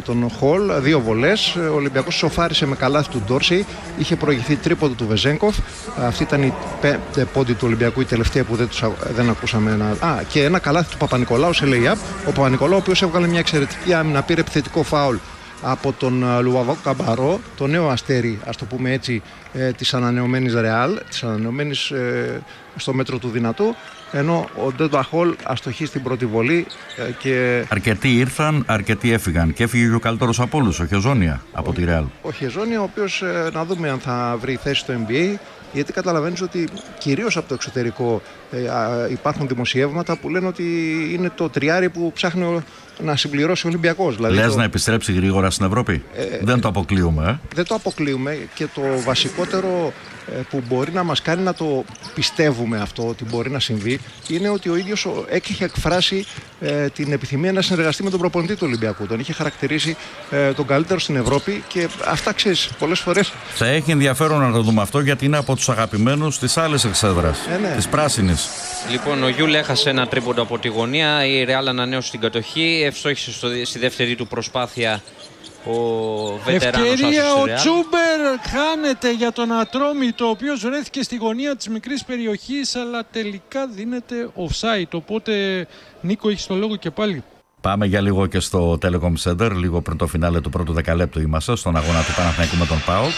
τον Χολ, 2 βολές. Ο Ολυμπιακός σοφάρισε με καλάθι του Ντόρσεϊ. Είχε προηγηθεί τρίποντο του Βεζένκοφ. Αυτή ήταν η πόντη του Ολυμπιακού, η τελευταία που δεν ακούσαμε. Και ένα καλάθι του Παπα-Νικολάου σε lay-up. Ο Παπα-Νικολάου, ο οποίος έβγαλε μια εξαιρετική άμυνα, πήρε επιθετικό φάουλ από τον Λουαβάκο Καμπαρό, το νέο αστέρι, ας το πούμε έτσι, της ανανεωμένης Ρεάλ, της ανανεωμένης στο μέτρο του δυνατού, ενώ ο Ντέντα Χολ αστοχεί στην πρώτη βολή και... Αρκετοί ήρθαν, αρκετοί έφυγαν και έφυγε ο καλύτερος από όλους, ο Χεζόνια από τη Ρεάλ. Ο Χεζόνια, ο οποίος να δούμε αν θα βρει θέση στο NBA, γιατί καταλαβαίνεις ότι κυρίως από το εξωτερικό υπάρχουν δημοσιεύματα που λένε ότι είναι το τριάρι που ψάχνει να συμπληρώσει ο Ολυμπιακός. Δηλαδή λες να επιστρέψει γρήγορα στην Ευρώπη. Δεν το αποκλείουμε. Δεν το αποκλείουμε, και το βασικότερο που μπορεί να μας κάνει να το πιστεύουμε αυτό ότι μπορεί να συμβεί είναι ότι ο ίδιος έχει εκφράσει την επιθυμία να συνεργαστεί με τον προπονητή του Ολυμπιακού. Τον είχε χαρακτηρίσει τον καλύτερο στην Ευρώπη, και αυτά, ξέρεις, πολλές φορές θα έχει ενδιαφέρον να το δούμε αυτό, γιατί είναι από τους αγαπημένους της άλλης εξέδρας, της πράσινης. Λοιπόν, ο Γιούλ έχασε ένα τρίποντο από τη γωνία. Η Ρεάλ ανανέωσε την κατοχή. Ευστόχησε στη δεύτερη του προσπάθεια ο βετεράνος. Ευκαιρία ο Τσούμπερ χάνεται για τον Ατρόμητο, ο οποίος βρέθηκε στη γωνία της μικρής περιοχής, αλλά τελικά δίνεται offside. Οπότε, Νίκο, έχεις το λόγο και πάλι. Πάμε για λίγο και στο Telecom Center, λίγο πριν το φινάλε του πρώτου δεκαλέπτου είμαστε, στον αγώνα του Παναθηναϊκού με τον ΠΑΟΚ.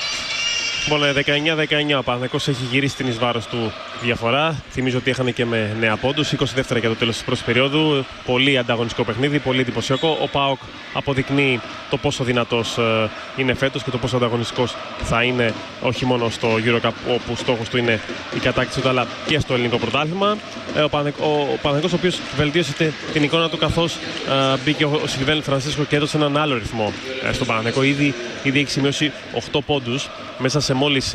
Λοιπόν, 19-19 ο Παναθηναϊκός έχει γυρίσει την εις βάρος του διαφορά. Θυμίζω ότι είχαν και με 9 πόντους, 22 για το τέλος της πρώτης περίοδου. Πολύ ανταγωνιστικό παιχνίδι, πολύ εντυπωσιακό. Ο ΠΑΟΚ αποδεικνύει το πόσο δυνατός είναι φέτος και το πόσο ανταγωνιστικός θα είναι, όχι μόνο στο EuroCup, όπου στόχος του είναι η κατάκτηση του, αλλά και στο ελληνικό πρωτάθλημα. Ο Παναθηναϊκός, ο οποίος βελτίωσε την εικόνα του, καθώς μπήκε ο Σιλβέν Φρανσίσκο και έδωσε έναν άλλο ρυθμό στον Παναθηναϊκό. Ήδη έχει σημειώσει 8 πόντους μέσα σε μόλις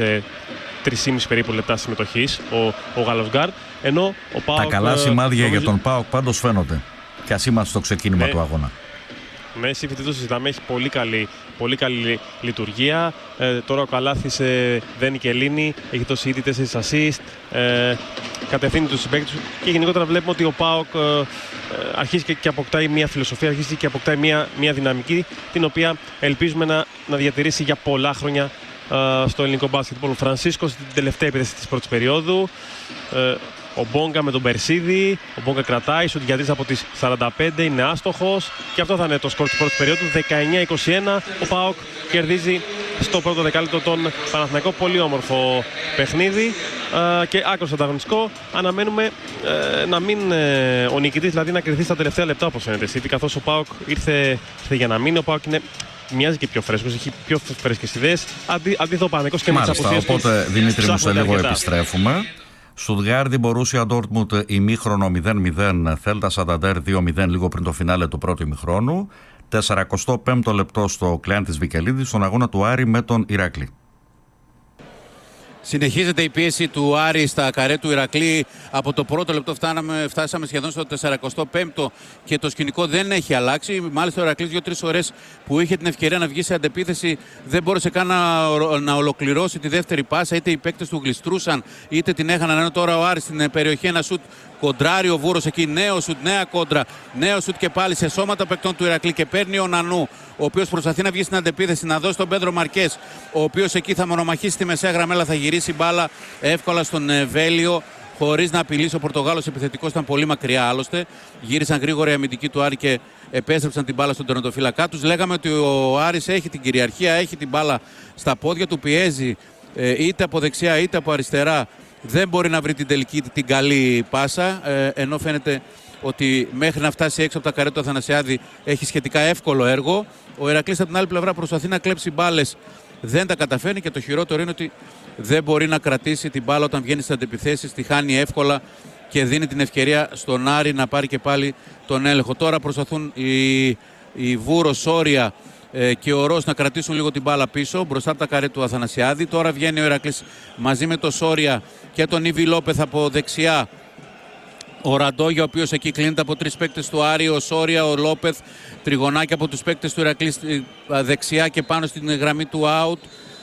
3,5 περίπου λεπτά συμμετοχής ο Γάλλος γκάρντ. Ενώ ο ΠΑΟΚ, τα καλά σημάδια για τον ΠΑΟΚ πάντως φαίνονται, και ας είμαστε στο ξεκίνημα του αγώνα. Ναι, σύμφωνα το συζητάμε, έχει πολύ καλή λειτουργία. Τώρα ο Καλάθης δένει και λύνει, έχει δώσει ήδη 4 assist, κατευθύνει τους συμπαίκτες του, και γενικότερα βλέπουμε ότι ο ΠΑΟΚ αρχίζει και αποκτάει μια φιλοσοφία, αρχίζει και αποκτάει μια δυναμική, την οποία ελπίζουμε να διατηρήσει για πολλά χρόνια στο ελληνικό μπάσκετ. Ο Φρανσίσκο στην τελευταία επίθεση της πρώτης περίοδου. Ο Μπόγκα με τον Περσίδη. Ο Μπόγκα κρατάει, σουτ από τις 45, είναι άστοχος. Και αυτό θα είναι το σκορ της πρώτης περίοδου. 19-21. Ο ΠΑΟΚ κερδίζει στο πρώτο δεκάλεπτο τον Παναθηναϊκό. Πολύ όμορφο παιχνίδι και άκρως ανταγωνιστικό. Αναμένουμε να μην ο νικητής δηλαδή να κερδίσει στα τελευταία λεπτά, όπως φαίνεται. Γιατί καθώς ο ΠΑΟΚ ήρθε για να μείνει, ο ΠΑΟΚ μοιάζει και πιο φρέσκος, έχει πιο φρέσκες ιδέες. Αντίθετα ο Παναθηναϊκός και με τις απουσίες του. Οπότε, Δημήτρη μου, σε λίγο επιστρέφουμε. Στουτγκάρδη, Μπορούσια Ντόρτμουντ, ημίχρονο 0-0, Θέλτα Σανταντέρ 2-0 λίγο πριν το φινάλε του πρώτου ημιχρόνου. 45ο λεπτό στο Κλεάν της Βικελίδης, στον αγώνα του Άρη με τον Ηράκλη. Συνεχίζεται η πίεση του Άρη στα καρέ του Ηρακλή. Από το πρώτο λεπτό φτάσαμε σχεδόν στο 45ο και το σκηνικό δεν έχει αλλάξει. Μάλιστα ο Ηρακλής 2-3 φορές που είχε την ευκαιρία να βγει σε αντεπίθεση δεν μπόρεσε καν να ολοκληρώσει τη δεύτερη πάσα. Είτε οι παίκτες του γλιστρούσαν είτε την έχαναν. Ενώ τώρα ο Άρης στην περιοχή ένα σουτ κοντράρει ο Βούρος εκεί. Νέο σουτ, νέα κόντρα. Νέο σουτ και πάλι σε σώματα παικτών του Ηρακλή και παίρνει ο Νανού, ο οποίος προσπαθεί να βγει στην αντεπίθεση, να δώσει τον Πέντρο Μαρκές, ο οποίος εκεί θα μονομαχήσει τη μεσαία γραμμή, αλλά θα γυρίσει μπάλα εύκολα στον Βέλιο, χωρίς να απειλήσει. Ο Πορτογάλος επιθετικός ήταν πολύ μακριά άλλωστε. Γύρισαν γρήγορα οι αμυντικοί του Άρη και επέστρεψαν την μπάλα στον τερματοφύλακά τους. Λέγαμε ότι ο Άρης έχει την κυριαρχία, έχει την μπάλα στα πόδια του, πιέζει είτε από δεξιά είτε από αριστερά. Δεν μπορεί να βρει την τελική, την καλή πάσα, ενώ φαίνεται ότι μέχρι να φτάσει έξω από τα καρέ του Αθανασιάδη έχει σχετικά εύκολο έργο. Ο Ηρακλής από την άλλη πλευρά προσπαθεί να κλέψει μπάλες, δεν τα καταφέρνει, και το χειρότερο είναι ότι δεν μπορεί να κρατήσει την μπάλα όταν βγαίνει στις αντεπιθέσεις, τη χάνει εύκολα και δίνει την ευκαιρία στον Άρη να πάρει και πάλι τον έλεγχο. Τώρα προσπαθούν οι Βούρος, Σόρια και ο Ρος να κρατήσουν λίγο την μπάλα πίσω μπροστά από τα καρέ του Αθανασιάδη. Τώρα βγαίνει ο Ηρακλής μαζί με τον Σόρια και τον Ήβι Λόπεθ από δεξιά. Ο Ραντόγια, ο οποίος εκεί κλείνεται από τρεις παίκτες του Άρη, ο Σόρια, ο Λόπεθ, τριγωνάκι από τους παίκτες του Ηρακλή δεξιά και πάνω στην γραμμή του out.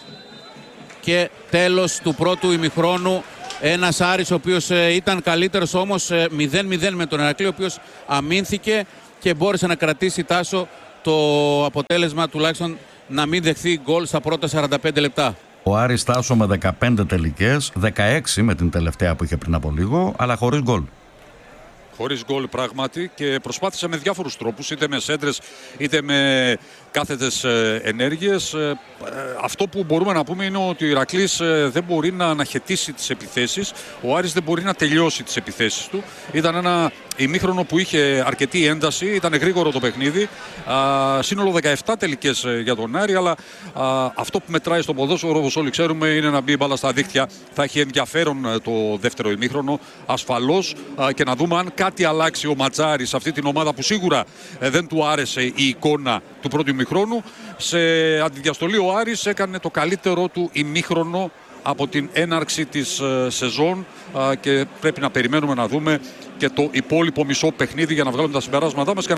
Και τέλος του πρώτου ημιχρόνου ένας Άρης ο οποίος ήταν καλύτερος, όμως 0-0 με τον Ηρακλή, ο οποίος αμήνθηκε και μπόρεσε να κρατήσει, Τάσο, το αποτέλεσμα τουλάχιστον να μην δεχθεί γκολ στα πρώτα 45 λεπτά. Ο Άρης Τάσο με 15 τελικές, 16 με την τελευταία που είχε πριν από λίγο, αλλά χωρίς γκολ. Χωρίς γκολ πράγματι, και προσπάθησε με διάφορους τρόπους, είτε με σέντρες είτε με κάθετες ενέργειες. Αυτό που μπορούμε να πούμε είναι ότι ο Ηρακλής δεν μπορεί να αναχαιτήσει τις επιθέσεις. Ο Άρης δεν μπορεί να τελειώσει τις επιθέσεις του. Ήταν ένα ημίχρονο που είχε αρκετή ένταση, ήταν γρήγορο το παιχνίδι. Σύνολο 17 τελικές για τον Άρη, αλλά αυτό που μετράει στο ποδόσφαιρο, όπως όλοι ξέρουμε, είναι να μπει η μπάλα στα δίχτυα. Θα έχει ενδιαφέρον το δεύτερο ημίχρονο, ασφαλώς, και να δούμε αν κάτι αλλάξει ο Ματζάρης σε αυτή την ομάδα που σίγουρα δεν του άρεσε η εικόνα του πρώτου ημιχρόνου. Σε αντιδιαστολή ο Άρης έκανε το καλύτερο του ημίχρονο από την έναρξη της σεζόν, και πρέπει να περιμένουμε να δούμε και το υπόλοιπο μισό παιχνίδι για να βγάλουμε τα συμπεράσματά μας.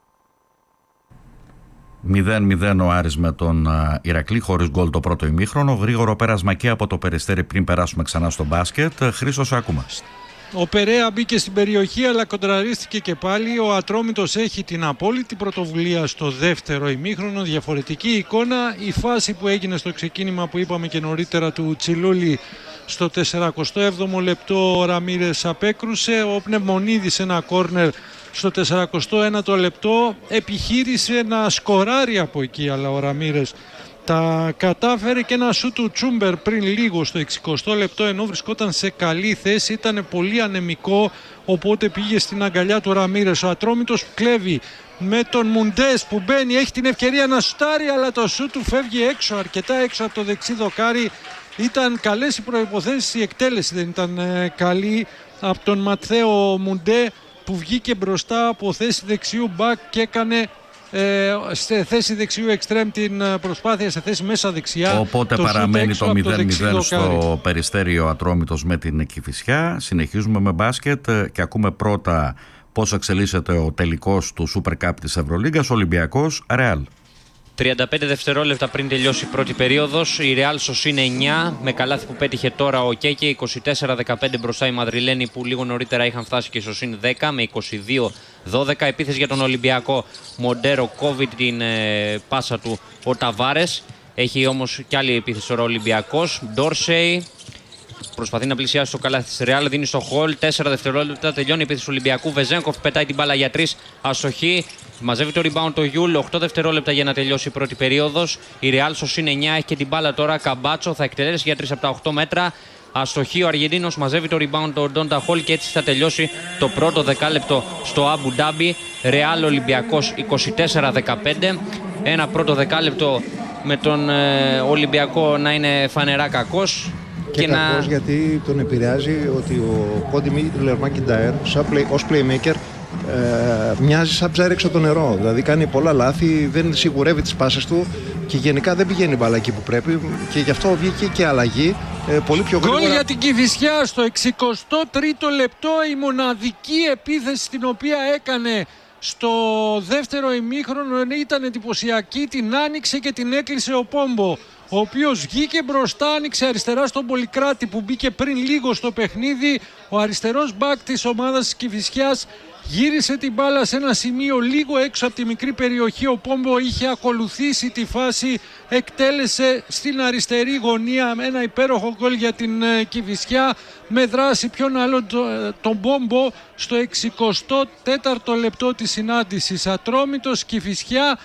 0-0 ο Άρης με τον Ηρακλή, χωρίς γκολ το πρώτο ημίχρονο. Γρήγορο πέρασμα και από το Περιστέρι πριν περάσουμε ξανά στο μπάσκετ. Χρήστο, σε ακούμε. Ο Περέα μπήκε στην περιοχή, αλλά κοντραρίστηκε και πάλι. Ο Ατρόμητος έχει την απόλυτη πρωτοβουλία στο δεύτερο ημίχρονο. Διαφορετική εικόνα. Η φάση που έγινε στο ξεκίνημα που είπαμε και νωρίτερα του Τσιλούλη στο 47ο λεπτό, ο Ραμίρες απέκρουσε. Ο Πνευμονίδης ένα κόρνερ στο 49ο λεπτό. Επιχείρησε να σκοράρει από εκεί, αλλά ο Ραμίρες τα κατάφερε, και ένα σου του Τσούμπερ πριν λίγο στο 60ο λεπτό, ενώ βρισκόταν σε καλή θέση, ήταν πολύ ανεμικό, οπότε πήγε στην αγκαλιά του Ραμίρες. Ο Ατρόμητος κλέβει με τον Μουντές που μπαίνει, έχει την ευκαιρία να σουτάρει, αλλά το σου του φεύγει έξω, αρκετά έξω από το δεξί δοκάρι. Ήταν καλές οι προϋποθέσεις, η εκτέλεση δεν ήταν καλή από τον Ματθαίο Μουντέ, που βγήκε μπροστά από θέση δεξιού μπακ και έκανε σε θέση δεξιού εξτρέμ την προσπάθεια, σε θέση μέσα δεξιά. Οπότε παραμένει το 0-0 στο Περιστέριο Ατρόμητος με την Κηφισιά. Συνεχίζουμε με μπάσκετ και ακούμε πρώτα πώς εξελίσσεται ο τελικός του Super Cup της Ευρωλίγκας. Ολυμπιακός Ρεάλ. 35 δευτερόλεπτα πριν τελειώσει η πρώτη περίοδος, η Real σωσίνε 9 με καλάθι που πέτυχε τώρα ο Κέκε, 24-15 μπροστά οι Μαδριλένοι που λίγο νωρίτερα είχαν φτάσει, και σωσίνε 10 με 22-12. Επίθεση για τον Ολυμπιακό, Μοντέρο κόβει την πάσα του ο Ταβάρες. Έχει όμως κι άλλη επίθεση ο Ολυμπιακός. Ντόρσεϊ προσπαθεί να πλησιάσει το καλάθι της Real, δίνει στο Χολ. 4 δευτερόλεπτα τελειώνει η επίθεση του Ολυμπιακού. Βεζένκοφ πετάει την μπάλα για 3, αστοχή. Μαζεύει το rebound το Γιούλ. 8 δευτερόλεπτα για να τελειώσει η πρώτη περίοδος. Η Real σωσίνε 9, έχει και την μπάλα τώρα. Καμπάτσο θα εκτελέσει για 3 από τα 8 μέτρα. Αστοχή ο Αργεντίνος, μαζεύει το rebound το Ντόντα Χολ, και έτσι θα τελειώσει το πρώτο δεκάλεπτο στο Αμπου Ντάμπι. Real Ολυμπιακός 24-15. Ένα πρώτο δεκάλεπτο με τον Ολυμπιακό να είναι φανερά κακός. Και κακός γιατί τον επηρεάζει ότι ο Κόντι Μίτλερ Μακιντάιρ ως playmaker μοιάζει σαν ψάρι έξω το νερό. Δηλαδή κάνει πολλά λάθη, δεν σιγουρεύει τις πάσες του και γενικά δεν πηγαίνει μπάλα εκεί που πρέπει, και γι' αυτό βγήκε και αλλαγή πολύ πιο γρήγορα. Γκολ για την Κηφισιά στο 63ο λεπτό, η μοναδική επίθεση την οποία έκανε στο δεύτερο ημίχρονο ήταν εντυπωσιακή. Την άνοιξε και την έκλεισε ο Πόμπο, ο οποίος βγήκε μπροστά, άνοιξε αριστερά στον Πολυκράτη που μπήκε πριν λίγο στο παιχνίδι. Ο αριστερός μπακ της ομάδας της Κηφισιάς γύρισε την μπάλα σε ένα σημείο λίγο έξω από τη μικρή περιοχή. Ο Πόμπο είχε ακολουθήσει τη φάση, εκτέλεσε στην αριστερή γωνία ένα υπέροχο γκολ για την Κηφισιά, με δράση ποιον άλλο τον Πόμπο στο 64ο λεπτό της συνάντησης. Ατρόμητος Κηφισιά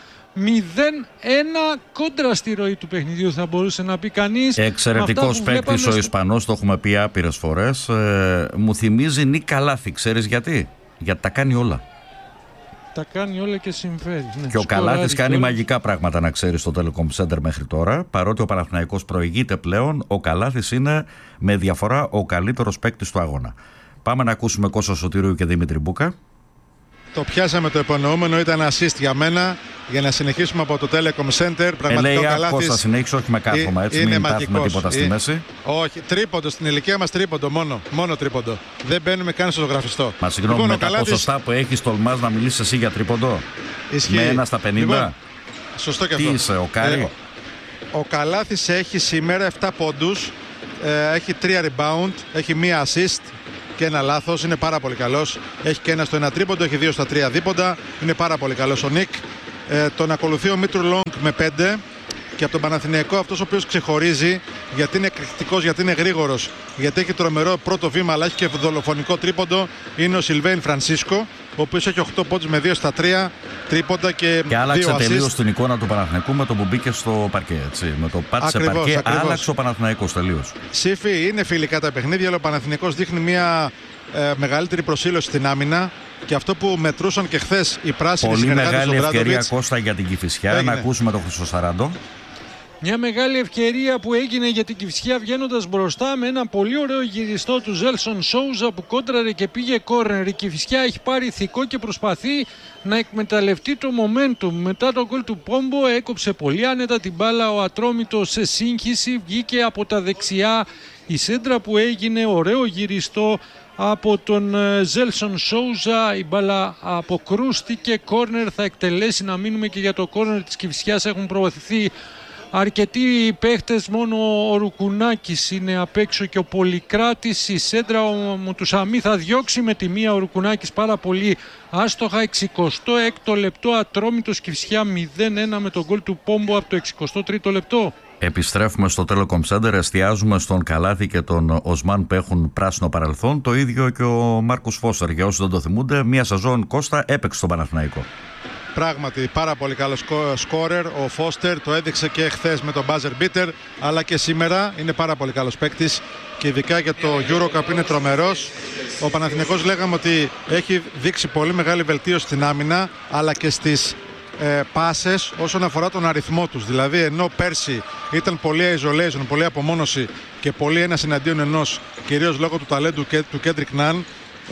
0-1, κόντρα στη ροή του παιχνιδιού θα μπορούσε να πει κανείς. Εξαιρετικός παίκτης ο Ισπανός, το έχουμε πει άπειρες φορές. Μου θυμίζει Νίκ Καλάθι, ξέρεις γιατί? Γιατί τα κάνει όλα. Τα κάνει όλα και συμφέρει. Ναι. Και ο Καλάθης κάνει μαγικά πράγματα, να ξέρεις, στο Telecom Center μέχρι τώρα. Παρότι ο Παναθηναϊκός προηγείται πλέον, ο Καλάθης είναι με διαφορά ο καλύτερος παίκτης του αγώνα. Πάμε να ακούσουμε Κώστα Σωτηρίου και Δημήτρη Μπούκα. Το πιάσαμε το υπονοούμενο, ήταν assist για μένα, για να συνεχίσουμε από το Telecom Center. Πραγματικά ο Καλάθης Κώστα, συνέχισε, όχι με κάθομαι, έτσι, μην πάθουμε τίποτα στη μέση. Όχι, τρίποντο, στην ηλικία μας τρίποντο, μόνο τρίποντο. Δεν μπαίνουμε καν στο ζωγραφιστό. Μα συγγνώμη, λοιπόν, με τα ποσοστά που έχεις, τολμάς να μιλήσεις εσύ για τρίποντο? Ισχύει. Με 1 στα 50. Λοιπόν, σωστό και αυτό. Τι είσαι, ο Κάρι? Ο Καλάθης έχει σήμερα 7 πόντους, έχει 3 rebound, έχει 1 assist και ένα λάθος, είναι πάρα πολύ καλός. Έχει και ένα στο 1 τρίποντο, έχει 2 στα 3 δίποντα, είναι πάρα πολύ καλός ο Νίκ. Τον ακολουθεί ο Μήτρου Λόγκ με 5. Και από τον Παναθηναϊκό αυτός ο οποίος ξεχωρίζει, γιατί είναι εκρηκτικός, γιατί είναι γρήγορος, γιατί έχει τρομερό πρώτο βήμα αλλά έχει και δολοφονικό τρίποντο, είναι ο Σιλβέιν Φρανσίσκο, ο οποίος έχει 8 πόντους με 2 στα 3 τρίποντα και 2 assist. Και άλλαξε τελείως την εικόνα του Παναθηναϊκού με το που μπήκε στο παρκέ. Έτσι. Με το πάτησε παρκέ, άλλαξε ο Παναθηναϊκός τελείως. Σύφη, είναι φιλικά τα παιχνίδια, αλλά ο Παναθηναϊκός δείχνει μια μεγαλύτερη προσήλωση στην άμυνα. Και αυτό που μετρούσαν και χθες οι πράσινοι συνεργάτες του Πολύ Μπράντοβιτς. μεγάλη ευκαιρία, Κώστα, για την Κηφισιά. Να ακούσουμε τον Χρυσοσαράντο. Μια μεγάλη ευκαιρία που έγινε για την Κηφισιά βγαίνοντας μπροστά με ένα πολύ ωραίο γυριστό του Ζέλσον Σόουζα που κόντραρε και πήγε κόρνερ. Η Κηφισιά έχει πάρει ηθικό και προσπαθεί να εκμεταλλευτεί το momentum. Μετά τον γκολ του Πόμπο έκοψε πολύ άνετα την μπάλα ο Ατρόμητος σε σύγχυση. Βγήκε από τα δεξιά η σέντρα που έγινε, ωραίο γυριστό από τον Ζέλσον Σόουζα. Η μπάλα αποκρούστηκε, κόρνερ θα εκτελέσει. Να μείνουμε και για το κόρνερ της Κηφισιάς. Έχουν προωθηθεί αρκετοί παίχτες, μόνο ο Ρουκουνάκης είναι απ' έξω και ο Πολυκράτης. Η σέντρα μου του Σαμί θα διώξει με τη μία, ο Ρουκουνάκης πάρα πολύ άστοχα. 66ο λεπτό, Ατρόμητος Κηφισιά 0-1 με τον γκολ του Πόμπο από το 63ο λεπτό. Επιστρέφουμε στο Telecom Center, εστιάζουμε στον Καλάθι και τον Οσμάν που έχουν πράσινο παρελθόν. Το ίδιο και ο Μάρκος Φώστερ, για όσοι δεν το θυμούνται, μία σεζόν, Κώστα, έπαιξε στον Παναθηναϊκό. Πράγματι πάρα πολύ καλό σκόρερ. Ο Φώστερ το έδειξε και χθες με τον buzzer beater, αλλά και σήμερα είναι πάρα πολύ καλός παίκτης και ειδικά για το EuroCup είναι τρομερός. Ο Παναθηναϊκός λέγαμε ότι έχει δείξει πολύ μεγάλη βελτίωση στην άμυνα, αλλά και στις πάσες όσον αφορά τον αριθμό τους. Δηλαδή ενώ πέρσι ήταν πολύ isolation, πολύ απομόνωση και πολύ ένας εναντίον ενός, κυρίως λόγω του ταλέντου και του Κέντρικ Ναν,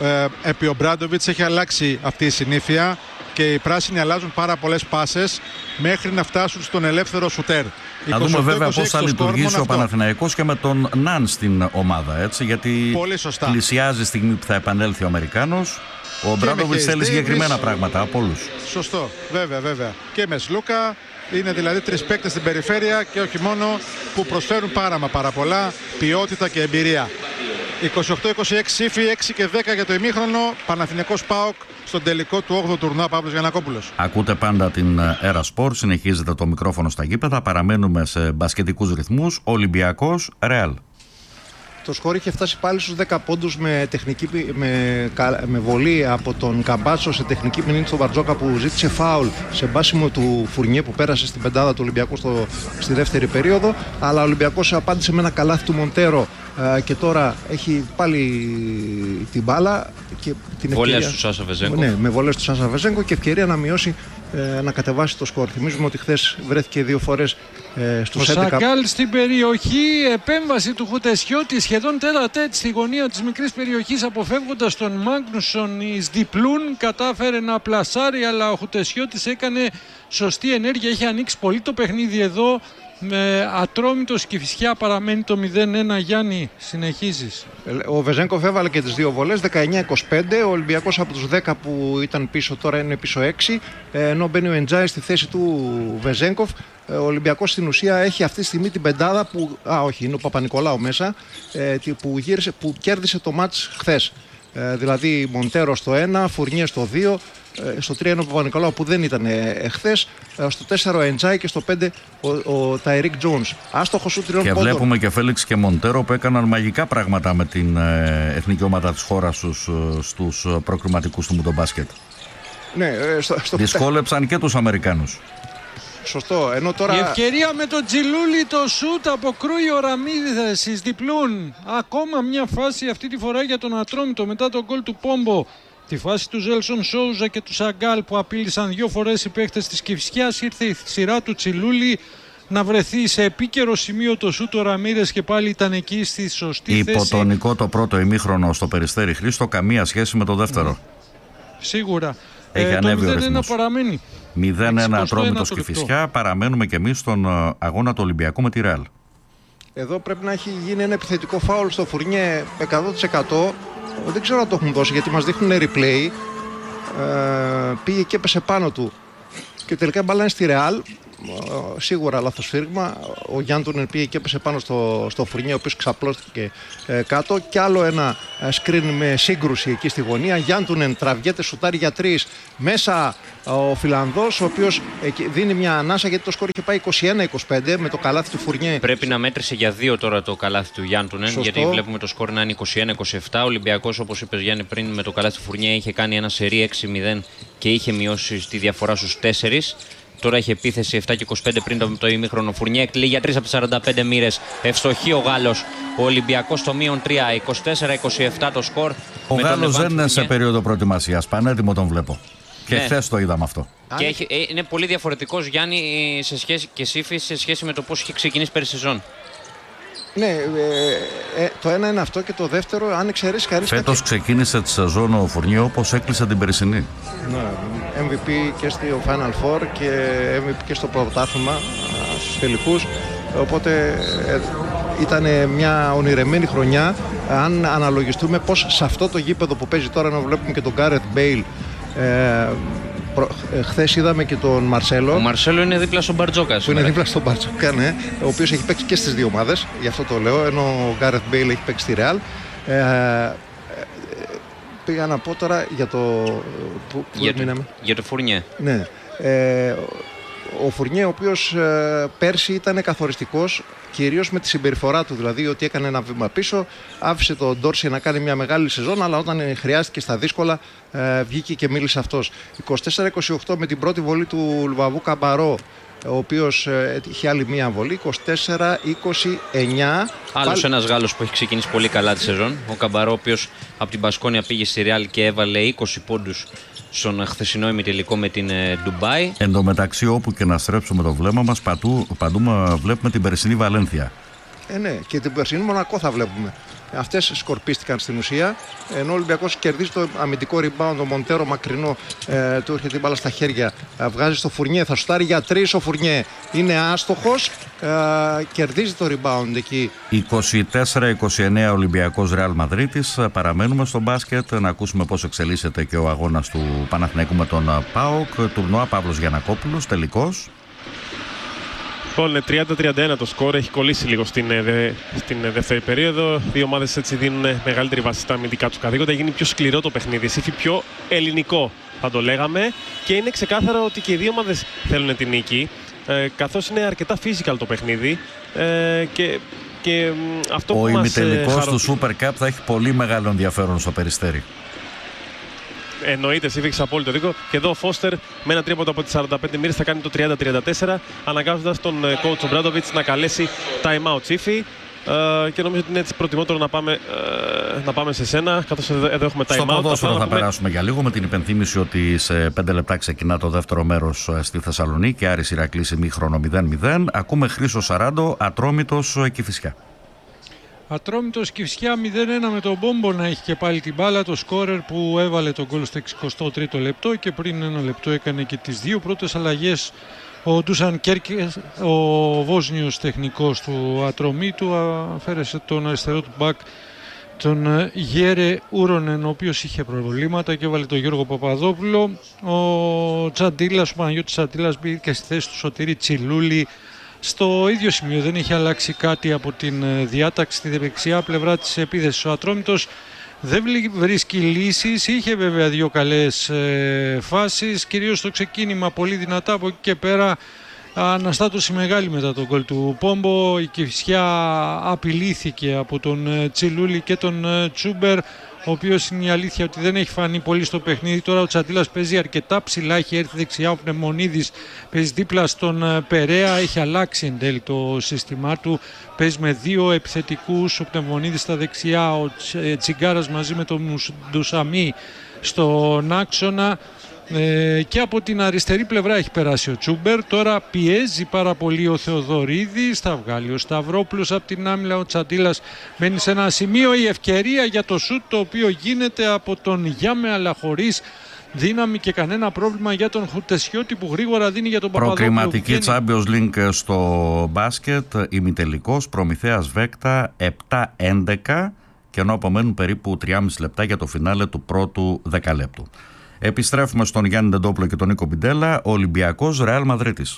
επί ο Μπράντοβιτς έχει αλλάξει αυτή η συνήθεια και οι πράσινοι αλλάζουν πάρα πολλές πάσες μέχρι να φτάσουν στον ελεύθερο σουτέρ. Να δούμε βέβαια πώς θα λειτουργήσει ο Παναθηναϊκός και με τον Ναν στην ομάδα, έτσι, γιατί πλησιάζει η στιγμή που θα επανέλθει ο Αμερικάνος. Ο Μπράντοβιτς θέλει συγκεκριμένα πράγματα από όλους. Σωστό, βέβαια. Και με Σλούκα, είναι δηλαδή 3 παίκτες στην περιφέρεια και όχι μόνο, που προσφέρουν πάρα πολλά ποιότητα και εμπειρία. 28-26 Σύφη, 6 και 10 για το ημίχρονο. Παναθηναϊκός ΠΑΟΚ στον τελικό του 8ου τουρνουά, Παύλος Γιαννακόπουλος. Ακούτε πάντα την Era Sport, συνεχίζεται το μικρόφωνο στα γήπεδα. Παραμένουμε σε μπασκετικούς ρυθμούς. Ολυμπιακός, Ρεάλ. Το σκορ είχε φτάσει πάλι στους 10 πόντους με βολή από τον Καμπάτσο σε τεχνική ποινή στον Μπαρτζόκα που ζήτησε φάουλ σε μπάσιμο του Φουρνιέ που πέρασε στην πεντάδα του Ολυμπιακού στη δεύτερη περίοδο. Αλλά ο Ολυμπιακός απάντησε με ένα καλάθι του Μοντέρο και τώρα έχει πάλι την μπάλα και την ευκαιρία. Βολές του Σάσα Βεζέγκο. Ναι, με βολές του Σάσα Βεζέγκο και ευκαιρία να μειώσει, να κατεβάσει το σκορ. Θυμίζουμε ότι χθες βρέθηκε 2 φορές στους 11. Ο Σαγκάλ στην περιοχή, επέμβαση του Χουτεσιώτη σχεδόν τέτα-τέτ στη γωνία της μικρής περιοχής, αποφεύγοντας τον Μάγνουσον. Εις διπλούν κατάφερε να πλασάρει, αλλά ο Χουτεσιώτης έκανε σωστή ενέργεια. Έχει ανοίξει πολύ το παιχνίδι εδώ. Με Ατρόμητος Κηφισιά παραμένει το 0-1. Γιάννη, συνεχίζεις. Ο Βεζέγκοφ έβαλε και τις 2 βολές, 19-25. Ο Ολυμπιακός από τους 10 που ήταν πίσω τώρα είναι πίσω 6. Ενώ μπαίνει ο Εντζάι στη θέση του Βεζέγκοφ. Ο Ολυμπιακός στην ουσία έχει αυτή τη στιγμή την πεντάδα που. Όχι, είναι ο Παπα-Νικολάου μέσα. Που κέρδισε το μάτς χθες. Δηλαδή Μοντέρο στο 1, Φουρνιέ στο 2. Στο 3 είναι ο Παπα-Νικολάου που δεν ήταν εχθές. Στο 4 ο Εντζάι και στο 5 ο Ταϊρίκ Τζόνς. Άστοχο σου 3 πόντων. Και βλέπουμε και Φέλιξ και Μοντέρο που έκαναν μαγικά πράγματα με την εθνική ομάδα της χώρας στους προκριματικούς του μουντομπάσκετ. Ναι, δυσκόλεψαν και τους Αμερικάνους. Σωστό. Ενώ τώρα... Η ευκαιρία με τον Τζιλούλη, το σούτ, αποκρούει ο Ραμίδες εις διπλούν. Ακόμα μια φάση αυτή τη φορά για τον Ατρόμητο μετά τον γκολ του Πόμπο. Τη φάση του Ζέλσον Σόουζα και του Σαγκάλ που απείλησαν 2 φορές οι παίχτες της Κηφισιάς. Ήρθε η σειρά του Τσιλούλη να βρεθεί σε επίκαιρο σημείο το σούτ. Ο Ραμίδες και πάλι ήταν εκεί στη σωστή θέση. Υποτονικό το πρώτο ημίχρονο στο Περιστέρι Χρήστο, καμία σχέση με το δεύτερο. Σίγουρα. Έχει ανέβει ο ρυθμός. Παραμένει. 0-1 Ατρόμητος Κηφισιά. Παραμένουμε και εμείς στον αγώνα του Ολυμπιακού με τη Ρεάλ. Εδώ πρέπει να έχει γίνει ένα επιθετικό φάουλ στο Φουρνιέ 100%. Δεν ξέρω αν το έχουν δώσει γιατί μας δείχνουν replay. Πήγε και έπεσε πάνω του. Και τελικά μπάλα είναι στη Ρεάλ. σίγουρα λάθος σφύριγμα. Ο Γιάντουνεν πήγε και έπεσε πάνω στο Φουρνιέ, ο οποίος ξαπλώστηκε κάτω. Κι άλλο ένα σκριν με σύγκρουση εκεί στη γωνία. Γιάντουνεν τραβιέται, σουτάρει για 3 μέσα ο Φιλανδός, ο οποίος δίνει μια ανάσα γιατί το σκορ είχε πάει 21-25 με το καλάθι του Φουρνιέ. Πρέπει να μέτρησε για 2 τώρα το καλάθι του Γιάντουνεν, γιατί βλέπουμε το σκορ να είναι 21-27. Ο Ολυμπιακός, όπως είπες Γιάννη πριν, με το καλάθι του Φουρνιέ είχε κάνει ένα σερί 6-0 και είχε μειώσει τη διαφορά στους 4. Τώρα έχει επίθεση 7 και 25 πριν το ημίχρονο. Φουρνιέ εκλείγει για 3 από τις 45 μοίρες. Ευστοχεί ο Γάλλος. Ο Ολυμπιακός στο μείον 3. 24-27 το σκορ. Ο Γάλλος δεν είναι σε περίοδο προετοιμασίας. Πανέτοιμο τον βλέπω. Και χθες το είδαμε αυτό. Και είναι πολύ διαφορετικός, Γιάννη, σε σχέση, και Σύφη, σε σχέση με το πώς είχε ξεκινήσει πέρυσι σεζόν. Ναι, το ένα είναι αυτό και το δεύτερο, αν εξαιρέσει κανείς. Φέτος ξεκίνησε τη σεζόν ο Φουρνιέ όπως έκλεισε την περσινή. Ναι, MVP και στο Final Four και MVP και στο πρωτάθλημα στους τελικούς. Οπότε ήταν μια ονειρεμένη χρονιά. Αν αναλογιστούμε πως σε αυτό το γήπεδο που παίζει τώρα, να βλέπουμε και τον Gareth Bale. Χθες είδαμε και τον Μαρσέλο. Ο Μαρσέλο είναι δίπλα στον Μπαρτζόκα. Που είναι δίπλα στον Μπαρτζόκα, ναι. Ο οποίος έχει παίξει και στις δύο ομάδες. Γι' αυτό το λέω. Ενώ ο Γκάρεθ Μπέιλ έχει παίξει στη Ρεάλ. Πήγα να πω τώρα για το. Για το Φουρνιέ. Ναι. Ο Φουρνιέ, ο οποίος πέρσι ήταν καθοριστικός, κυρίως με τη συμπεριφορά του, δηλαδή ότι έκανε ένα βήμα πίσω, άφησε τον Ντόρσι να κάνει μια μεγάλη σεζόν, αλλά όταν χρειάστηκε στα δύσκολα βγήκε και μίλησε αυτός. 24-28 με την πρώτη βολή του Λουβαβού Καμπαρό, ο οποίος είχε άλλη μία βολή. 24-29. Άλλος ένας Γάλλος που έχει ξεκινήσει πολύ καλά τη σεζόν, ο Καμπαρό, ο οποίος από την Μπασκόνια πήγε στη Ρεάλ και έβαλε 20 πόντους στον χθεσινό ημιτελικό με την Ντουμπάι. Εν τω μεταξύ, όπου και να στρέψουμε το βλέμμα μας, παντού βλέπουμε την περσινή Βαλένθια. Ναι, και την περσινή Μονακό θα βλέπουμε. Αυτές σκορπίστηκαν στην ουσία. Ενώ ο Ολυμπιακός κερδίζει το αμυντικό rebound, ο Μοντέρο μακρινό του έρχεται την μπάλα στα χέρια. Βγάζει στο Φουρνιέ, θα σουτάρει για 3 ο Φουρνιέ. Είναι άστοχος, κερδίζει το rebound εκεί. 24-29 Ολυμπιακός Ρεάλ Μαδρίτης. Παραμένουμε στο μπάσκετ να ακούσουμε πώς εξελίσσεται και ο αγώνας του Παναθηναϊκού με τον ΠΑΟΚ. Τουρνουά Παύλος Γιαννακόπουλος, τελικός. Λοιπόν, είναι 30-31 το σκορ, έχει κολλήσει λίγο στην δεύτερη περίοδο. Δύο ομάδες έτσι δίνουν μεγαλύτερη βάση στα αμυντικά τους καθήκοντα. Γίνει πιο σκληρό το παιχνίδι, Σύφη, πιο ελληνικό θα το λέγαμε. Και είναι ξεκάθαρο ότι και οι δύο ομάδες θέλουν την νίκη, καθώς είναι αρκετά physical το παιχνίδι. Και αυτό ο ημιτελικός του Super Cup θα έχει πολύ μεγάλο ενδιαφέρον στο Περιστέρι. Εννοείται, έχεις απόλυτο δίκιο. Και εδώ ο Φώστερ με ένα τρίποντο από τις 45 μοίρες θα κάνει το 30-34, αναγκάζοντας τον coach Ομπράντοβιτς να καλέσει time out, Τσίφη. Και νομίζω ότι είναι έτσι προτιμότερο να πάμε σε σένα, καθώς εδώ έχουμε time out. Στο ποδόσφαιρο θα περάσουμε για λίγο με την υπενθύμηση ότι σε 5 λεπτά ξεκινά το δεύτερο μέρος στη Θεσσαλονίκη. Άρης Ηρακλής ημίχρονο 0-0. Ακούμε Χρήστο Σαράντο, Ατρόμητος Κηφισιά. Ατρόμητος Κηφισιά 0-1 με τον Μπόμπο να έχει και πάλι την μπάλα, το σκόρερ που έβαλε τον γκολ στο 63ο λεπτό και πριν ένα λεπτό έκανε και τις δύο πρώτες αλλαγές ο Ντούσαν Κέρκες, ο Βόσνιος τεχνικός του Ατρομήτου, αφαίρεσε τον αριστερό του μπακ τον Γέρε Ούρονεν, ο οποίος είχε προβλήματα και έβαλε τον Γιώργο Παπαδόπουλο. Ο Τσαντήλας, ο Παναγιώτης Τσαντήλας μπήκε στη θέση του Σωτήρη Τσιλούλη. Στο ίδιο σημείο δεν έχει αλλάξει κάτι από την διάταξη στη δεξιά πλευρά της επίθεσης. Ο Ατρόμητος δεν βρίσκει λύσεις, είχε βέβαια δύο καλές φάσεις, κυρίως στο ξεκίνημα πολύ δυνατά, από εκεί και πέρα αναστάτωση μεγάλη μετά τον γκολ του Πόμπο. Η Κηφισιά απειλήθηκε από τον Τσιλούλη και τον Τσούμπερ, ο οποίος είναι η αλήθεια ότι δεν έχει φανεί πολύ στο παιχνίδι. Τώρα ο Τσαντήλας παίζει αρκετά ψηλά, έχει έρθει δεξιά, ο Πνευμονίδης παίζει δίπλα στον Περέα, έχει αλλάξει εν τέλει το σύστημά του, παίζει με δύο επιθετικούς, ο Πνευμονίδης στα δεξιά, ο Τσιγκάρας μαζί με τον Ντουσαμί στον άξονα. Και από την αριστερή πλευρά έχει περάσει ο Τσούμπερ. Τώρα πιέζει πάρα πολύ ο Θεοδωρίδης, θα βγάλει ο Σταυρόπουλος από την άμυλα, ο Τσαντήλας μένει σε ένα σημείο. Η ευκαιρία για το σουτ, το οποίο γίνεται από τον Γιάμε, αλλά χωρίς δύναμη και κανένα πρόβλημα για τον Χουτεσιώτη, που γρήγορα δίνει για τον Παπαδόπουλο. Προκριματική Champions League στο μπάσκετ, ημιτελικός Προμηθέας Βέκτα 7-11, και ενώ απομένουν περίπου 3,5 λεπτά για το φινάλε του πρώτου δεκαλέπτου. Επιστρέφουμε στον Γιάννη Ντεντόπουλο και τον Νίκο Μπιντέλα. Ολυμπιακός Ρεάλ Μαδρίτης.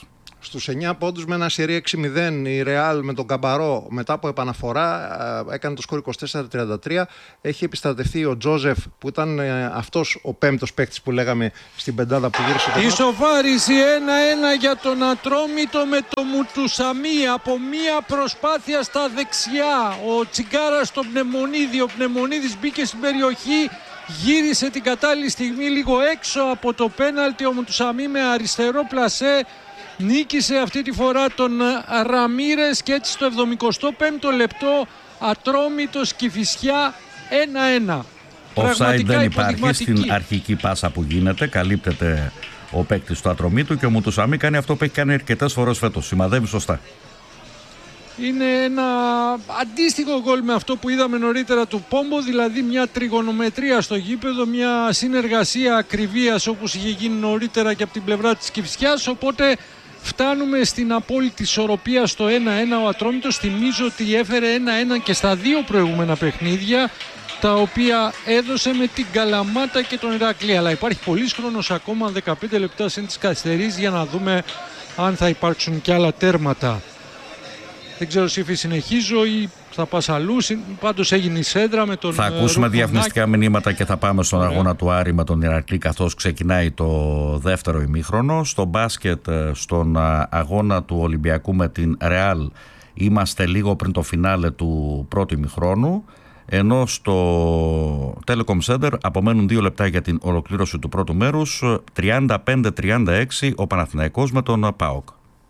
Στους 9 πόντους με ένα σερί 6-0 η Ρεάλ με τον Καμπαρό μετά από επαναφορά έκανε το σκορ 24-33. Έχει επιστρατευτεί ο Τζόζεφ που ήταν αυτός ο πέμπτος παίκτης που λέγαμε στην πεντάδα που γύρισε το μάτς. Ισοφάριση 1-1 για τον Ατρόμητο με το Μουτουσαμί από μία προσπάθεια στα δεξιά. Ο Τσιγκάρας στο Πνευμονίδη, ο Πνευμονίδης μπήκε στην περιοχή, γύρισε την κατάλληλη στιγμή λίγο έξω από το πέναλτι. Ο Μουτουσαμί με αριστερό πλασέ νίκησε αυτή τη φορά τον Ραμίρες και έτσι στο 75ο λεπτό Ατρόμητος Κηφισιά 1-1. Offside δεν υπάρχει στην αρχική πάσα που γίνεται, καλύπτεται ο παίκτης του Ατρομήτου και ο Μουτουσαμί κάνει αυτό που έχει κάνει αρκετές φορές φέτος, σημαδεύει σωστά. Είναι ένα αντίστοιχο γκολ με αυτό που είδαμε νωρίτερα του Πόμπο, δηλαδή μια τριγωνομετρία στο γήπεδο, μια συνεργασία ακριβίας όπως είχε γίνει νωρίτερα και από την πλευρά της Κηφισιάς, οπότε φτάνουμε στην απόλυτη ισορροπία στο 1-1. Ο Ατρόμητος, θυμίζω ότι έφερε 1-1 και στα δύο προηγούμενα παιχνίδια, τα οποία έδωσε με την Καλαμάτα και τον Ηρακλή. Αλλά υπάρχει πολύς χρόνος ακόμα, 15 λεπτά συν τις καθυστερήσεις, για να δούμε αν θα υπάρξουν και άλλα τέρματα. Δεν ξέρω, Σύφη, συνεχίζω ή θα πας αλλού? Πάντως έγινε η σέντρα με τον... Θα ακούσουμε διαφημιστικά μηνύματα και θα πάμε στον αγώνα του Άρη με τον Ηρακλή καθώς ξεκινάει το δεύτερο ημίχρονο. Στο μπάσκετ, στον αγώνα του Ολυμπιακού με την Ρεάλ, είμαστε λίγο πριν το φινάλε του πρώτου ημιχρόνου, ενώ στο Telecom Center απομένουν 2 λεπτά για την ολοκλήρωση του πρώτου μέρους. 35-36 ο Παναθηναϊκός με τον ΠΑΟΚ.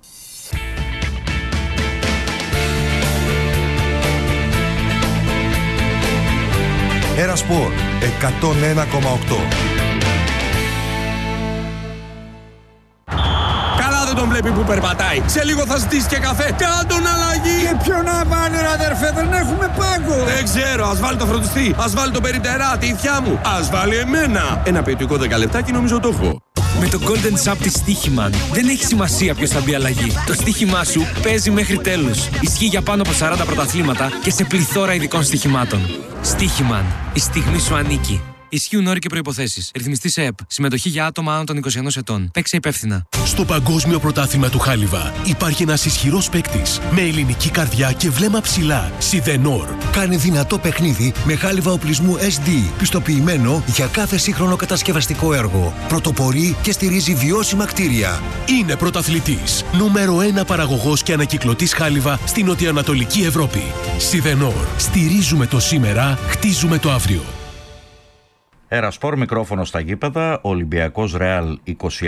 Ερασπορ 101,8. Καλά δεν τον βλέπει που περπατάει. Σε λίγο θα ζητήσει και καφέ. Κάντον αλλαγή. Και ποιο να βάλει, ρε αδερφέ, δεν έχουμε πάγκο. Δεν ξέρω, ας βάλει το φροντιστή, ας βάλει το περιπτερά, τη ηθιά μου, ας βάλει εμένα. Ένα ποιοτικό 10 λεπτάκι νομίζω το έχω. Με το Golden Shop της Στοίχημαν δεν έχει σημασία ποιος θα μπει αλλαγή. Το στοίχημά σου παίζει μέχρι τέλους. Ισχύει για πάνω από 40 πρωταθλήματα και σε πληθώρα ειδικών στοιχημάτων. Στοίχημαν. Η στιγμή σου ανήκει. Ισχύουν όροι και προϋποθέσεις. Ρυθμιστή σε ΕΠ. Συμμετοχή για άτομα άνω των 21 ετών. Παίξε υπεύθυνα. Στο Παγκόσμιο Πρωτάθλημα του Χάλιβα υπάρχει ένας ισχυρός παίκτης με ελληνική καρδιά και βλέμμα ψηλά. Σιδενόρ. Κάνει δυνατό παιχνίδι με χάλιβα οπλισμού SD. Πιστοποιημένο για κάθε σύγχρονο κατασκευαστικό έργο. Πρωτοπορεί και στηρίζει βιώσιμα κτίρια. Είναι πρωταθλητής. Νούμερο 1 παραγωγός και ανακυκλωτής χάλιβα στην νοτιοανατολική Ευρώπη. Σιδενόρ. Στηρίζουμε το σήμερα, χτίζουμε το αύριο. Ερασπορ, μικρόφωνο στα γήπεδα, Ολυμπιακός Ρεάλ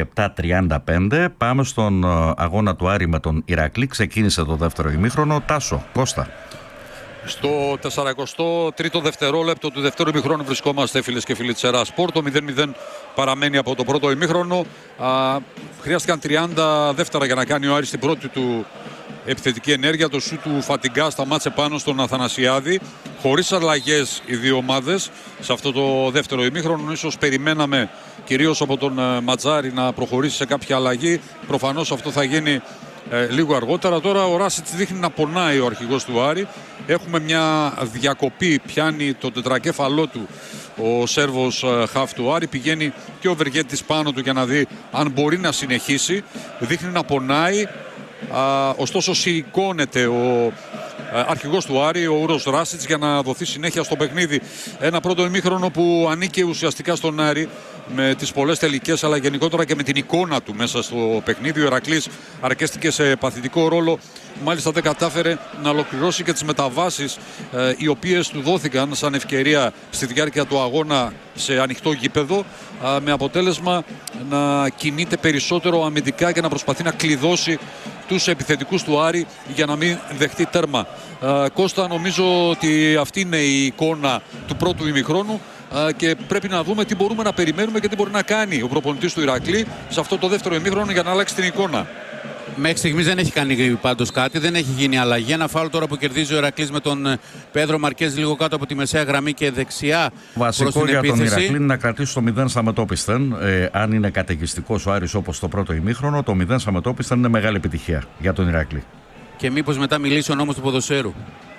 27-35. Πάμε στον αγώνα του Άρη με τον Ηρακλή. Ξεκίνησε το δεύτερο ημίχρονο. Τάσο, Κώστα. Στο 43ο δευτερόλεπτο του δεύτερου ημιχρόνου βρισκόμαστε, φίλες και φίλοι της Ερασπορ. Το 0-0 παραμένει από το πρώτο ημίχρονο. Χρειάστηκαν 30 δεύτερα για να κάνει ο Άρης την πρώτη του επιθετική ενέργεια. Το σου του Φατιγκά σταμάτησε πάνω στον Αθανασιάδη. Χωρίς αλλαγές οι δύο ομάδες σε αυτό το δεύτερο ημίχρονο. Ίσως περιμέναμε κυρίως από τον Ματζάρη να προχωρήσει σε κάποια αλλαγή. Προφανώς αυτό θα γίνει λίγο αργότερα. Τώρα ο Ράσιτς δείχνει να πονάει ο αρχηγός του Άρη. Έχουμε μια διακοπή, πιάνει το τετρακέφαλό του ο Σέρβος χαφ του Άρη. Πηγαίνει και ο Βεργέτης πάνω του για να δει αν μπορεί να συνεχίσει. Δείχνει να πονάει. Ωστόσο σηκώνεται ο αρχηγός του Άρη, ο Ούρος Ράσιτς, για να δοθεί συνέχεια στο παιχνίδι. Ένα πρώτο ημίχρονο που ανήκε ουσιαστικά στον Άρη με τις πολλές τελικές, αλλά γενικότερα και με την εικόνα του μέσα στο παιχνίδι. Ο Ηρακλής αρκέστηκε σε παθητικό ρόλο. Μάλιστα δεν κατάφερε να ολοκληρώσει και τις μεταβάσεις οι οποίες του δόθηκαν σαν ευκαιρία στη διάρκεια του αγώνα σε ανοιχτό γήπεδο, με αποτέλεσμα να κινείται περισσότερο αμυντικά και να προσπαθεί να κλειδώσει τους επιθετικούς του Άρη για να μην δεχτεί τέρμα. Κώστα, νομίζω ότι αυτή είναι η εικόνα του πρώτου ημιχρόνου και πρέπει να δούμε τι μπορούμε να περιμένουμε και τι μπορεί να κάνει ο προπονητής του Ηρακλή σε αυτό το δεύτερο ημίχρονο για να αλλάξει την εικόνα. Μέχρι στιγμής δεν έχει κάνει πάντως κάτι, δεν έχει γίνει αλλαγή. Ένα φάουλ τώρα που κερδίζει ο Ηρακλής με τον Πέδρο Μαρκέζ λίγο κάτω από τη μεσαία γραμμή και δεξιά. Βασικό για τον Ηρακλή είναι να κρατήσει το 0 στα μετόπισθεν. Αν είναι καταιγιστικός ο Άρης όπως το πρώτο ημίχρονο, το 0 στα μετόπισθεν είναι μεγάλη επιτυχία για τον Ηρακλή. Και μήπως μετά μιλήσει ο νόμος του ποδοσφαίρου.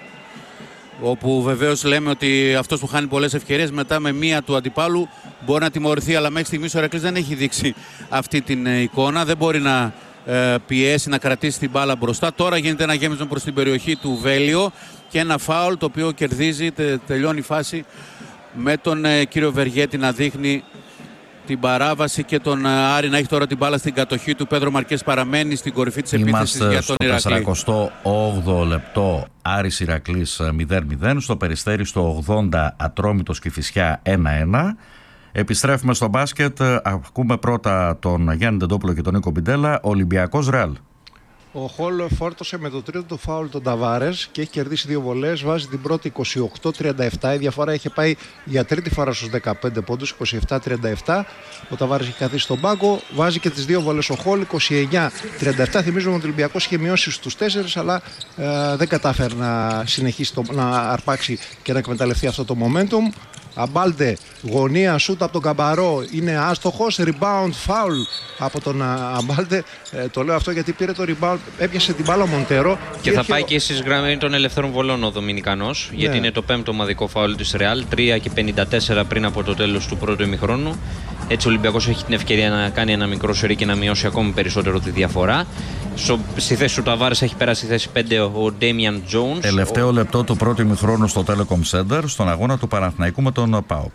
Όπου βεβαίως λέμε ότι αυτός που χάνει πολλές ευκαιρίες μετά με μία του αντιπάλου μπορεί να τιμωρηθεί. Αλλά μέχρι στιγμής ο Ηρακλής δεν έχει δείξει αυτή την εικόνα. Δεν μπορεί να πιέσει να κρατήσει την μπάλα μπροστά. Τώρα γίνεται ένα γέμισμα προς την περιοχή του Βέλιο και ένα φάουλ το οποίο κερδίζει, τελειώνει η φάση με τον κύριο Βεργέτη να δείχνει την παράβαση και τον Άρη να έχει τώρα την μπάλα στην κατοχή του. Πέδρο Μαρκές παραμένει στην κορυφή της επίθεσης για τον Ηρακλή. Είμαστε στο 48ο λεπτό, Άρης Ηρακλής 0-0, στο Περιστέρι στο 80 Ατρόμητος Κηφισιά 1-1. Επιστρέφουμε στο μπάσκετ, ακούμε πρώτα τον Γιάννη Ντεντόπουλο και τον Νίκο Μπιντέλα. Ολυμπιακός Ρεάλ. Ο Χολ φόρτωσε με το τρίτο του φάουλ τον Ταβάρες και έχει κερδίσει 2 βολές. Βάζει την πρώτη 28-37. Η διαφορά είχε πάει για τρίτη φορά στους 15 πόντους, 27-37. Ο Ταβάρες έχει καθίσει στον πάγκο. Βάζει και τις 2 βολές ο Χολ, 29-37. Θυμίζουμε ότι ο Ολυμπιακός είχε μειώσει στους 4, αλλά δεν κατάφερε να συνεχίσει να αρπάξει και να εκμεταλλευτεί αυτό το momentum. Αμπάλτε, γωνία, σούτ από τον Καμπαρό, είναι άστοχος, rebound, foul από τον Αμπάλτε. Το λέω αυτό γιατί πήρε το rebound, έπιασε την μπάλα ο Μοντέρο. Και θα πάει και στις γραμμές των ελευθέρων βολών ο Δομινικανός, γιατί είναι το 5ο ομαδικό φάουλ της Ρεάλ, 3:54 πριν από το τέλος του πρώτου ημιχρόνου. Έτσι ο Ολυμπιακός έχει την ευκαιρία να κάνει ένα μικρό σερί και να μειώσει ακόμη περισσότερο τη διαφορά. Στη θέση του Ταβάρες έχει περάσει στη θέση 5 ο Ντέμιαν Τζόουνς. Τελευταίο λεπτό του πρώτου ημιχρόνου στο Telecom Center, στον αγώνα του Παναθηναϊκού με τον ΠΑΟΚ.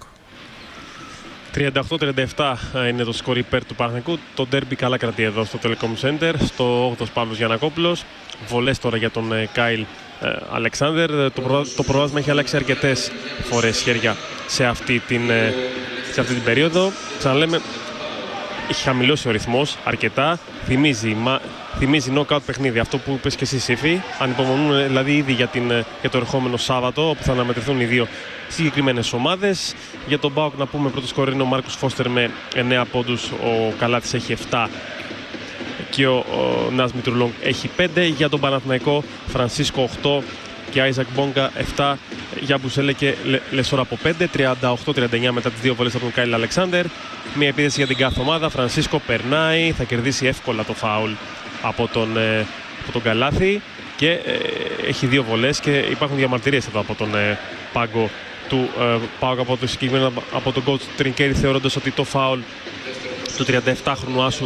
38-37 είναι το σκορ υπέρ του Παναθηναϊκού. Το ντέρμπι καλά κρατεί εδώ στο Telecom Center. Στο 8ο Παύλος Γιαννακόπουλος. Βολές τώρα για τον Κάιλ Αλεξάνδερ. Το προβάδισμα έχει αλλάξει αρκετές φορές χέρια σε αυτή την περίοδο. Ξαναλέμε, έχει χαμηλώσει ο ρυθμός αρκετά. Θυμίζει knockout παιχνίδι. Αυτό που είπες και εσύ, Σύφη. Ανυπομονούν δηλαδή ήδη για το ερχόμενο Σάββατο, όπου θα αναμετρηθούν οι δύο συγκεκριμένες ομάδες. Για τον ΠΑΟΚ να πούμε πρώτο σκορ είναι ο Μάρκος Φώστερ με 9 πόντους. Ο Καλάτης έχει 7 και ο Νας Μητρουλόγκ έχει 5. Για τον Παναθηναϊκό, Φρανσίσκο 8 και Άιζακ Μπόγκα 7. Για Μπουσέλε και Λεσόρα από 5. 38-39 μετά τις 2 βολές από τον Κάιλ Αλεξάνδερ. Μια επίδεση για την κάθε ομάδα. Φρανσίσκο περνάει, θα κερδίσει εύκολα το φάουλ από τον Καλάθη και έχει 2 βολές και υπάρχουν διαμαρτυρίες εδώ από τον πάγκο του ΠΑΟΚ, από τον coach Τρινκέρι, θεωρώντας ότι το φάουλ του 37χρονου Άσου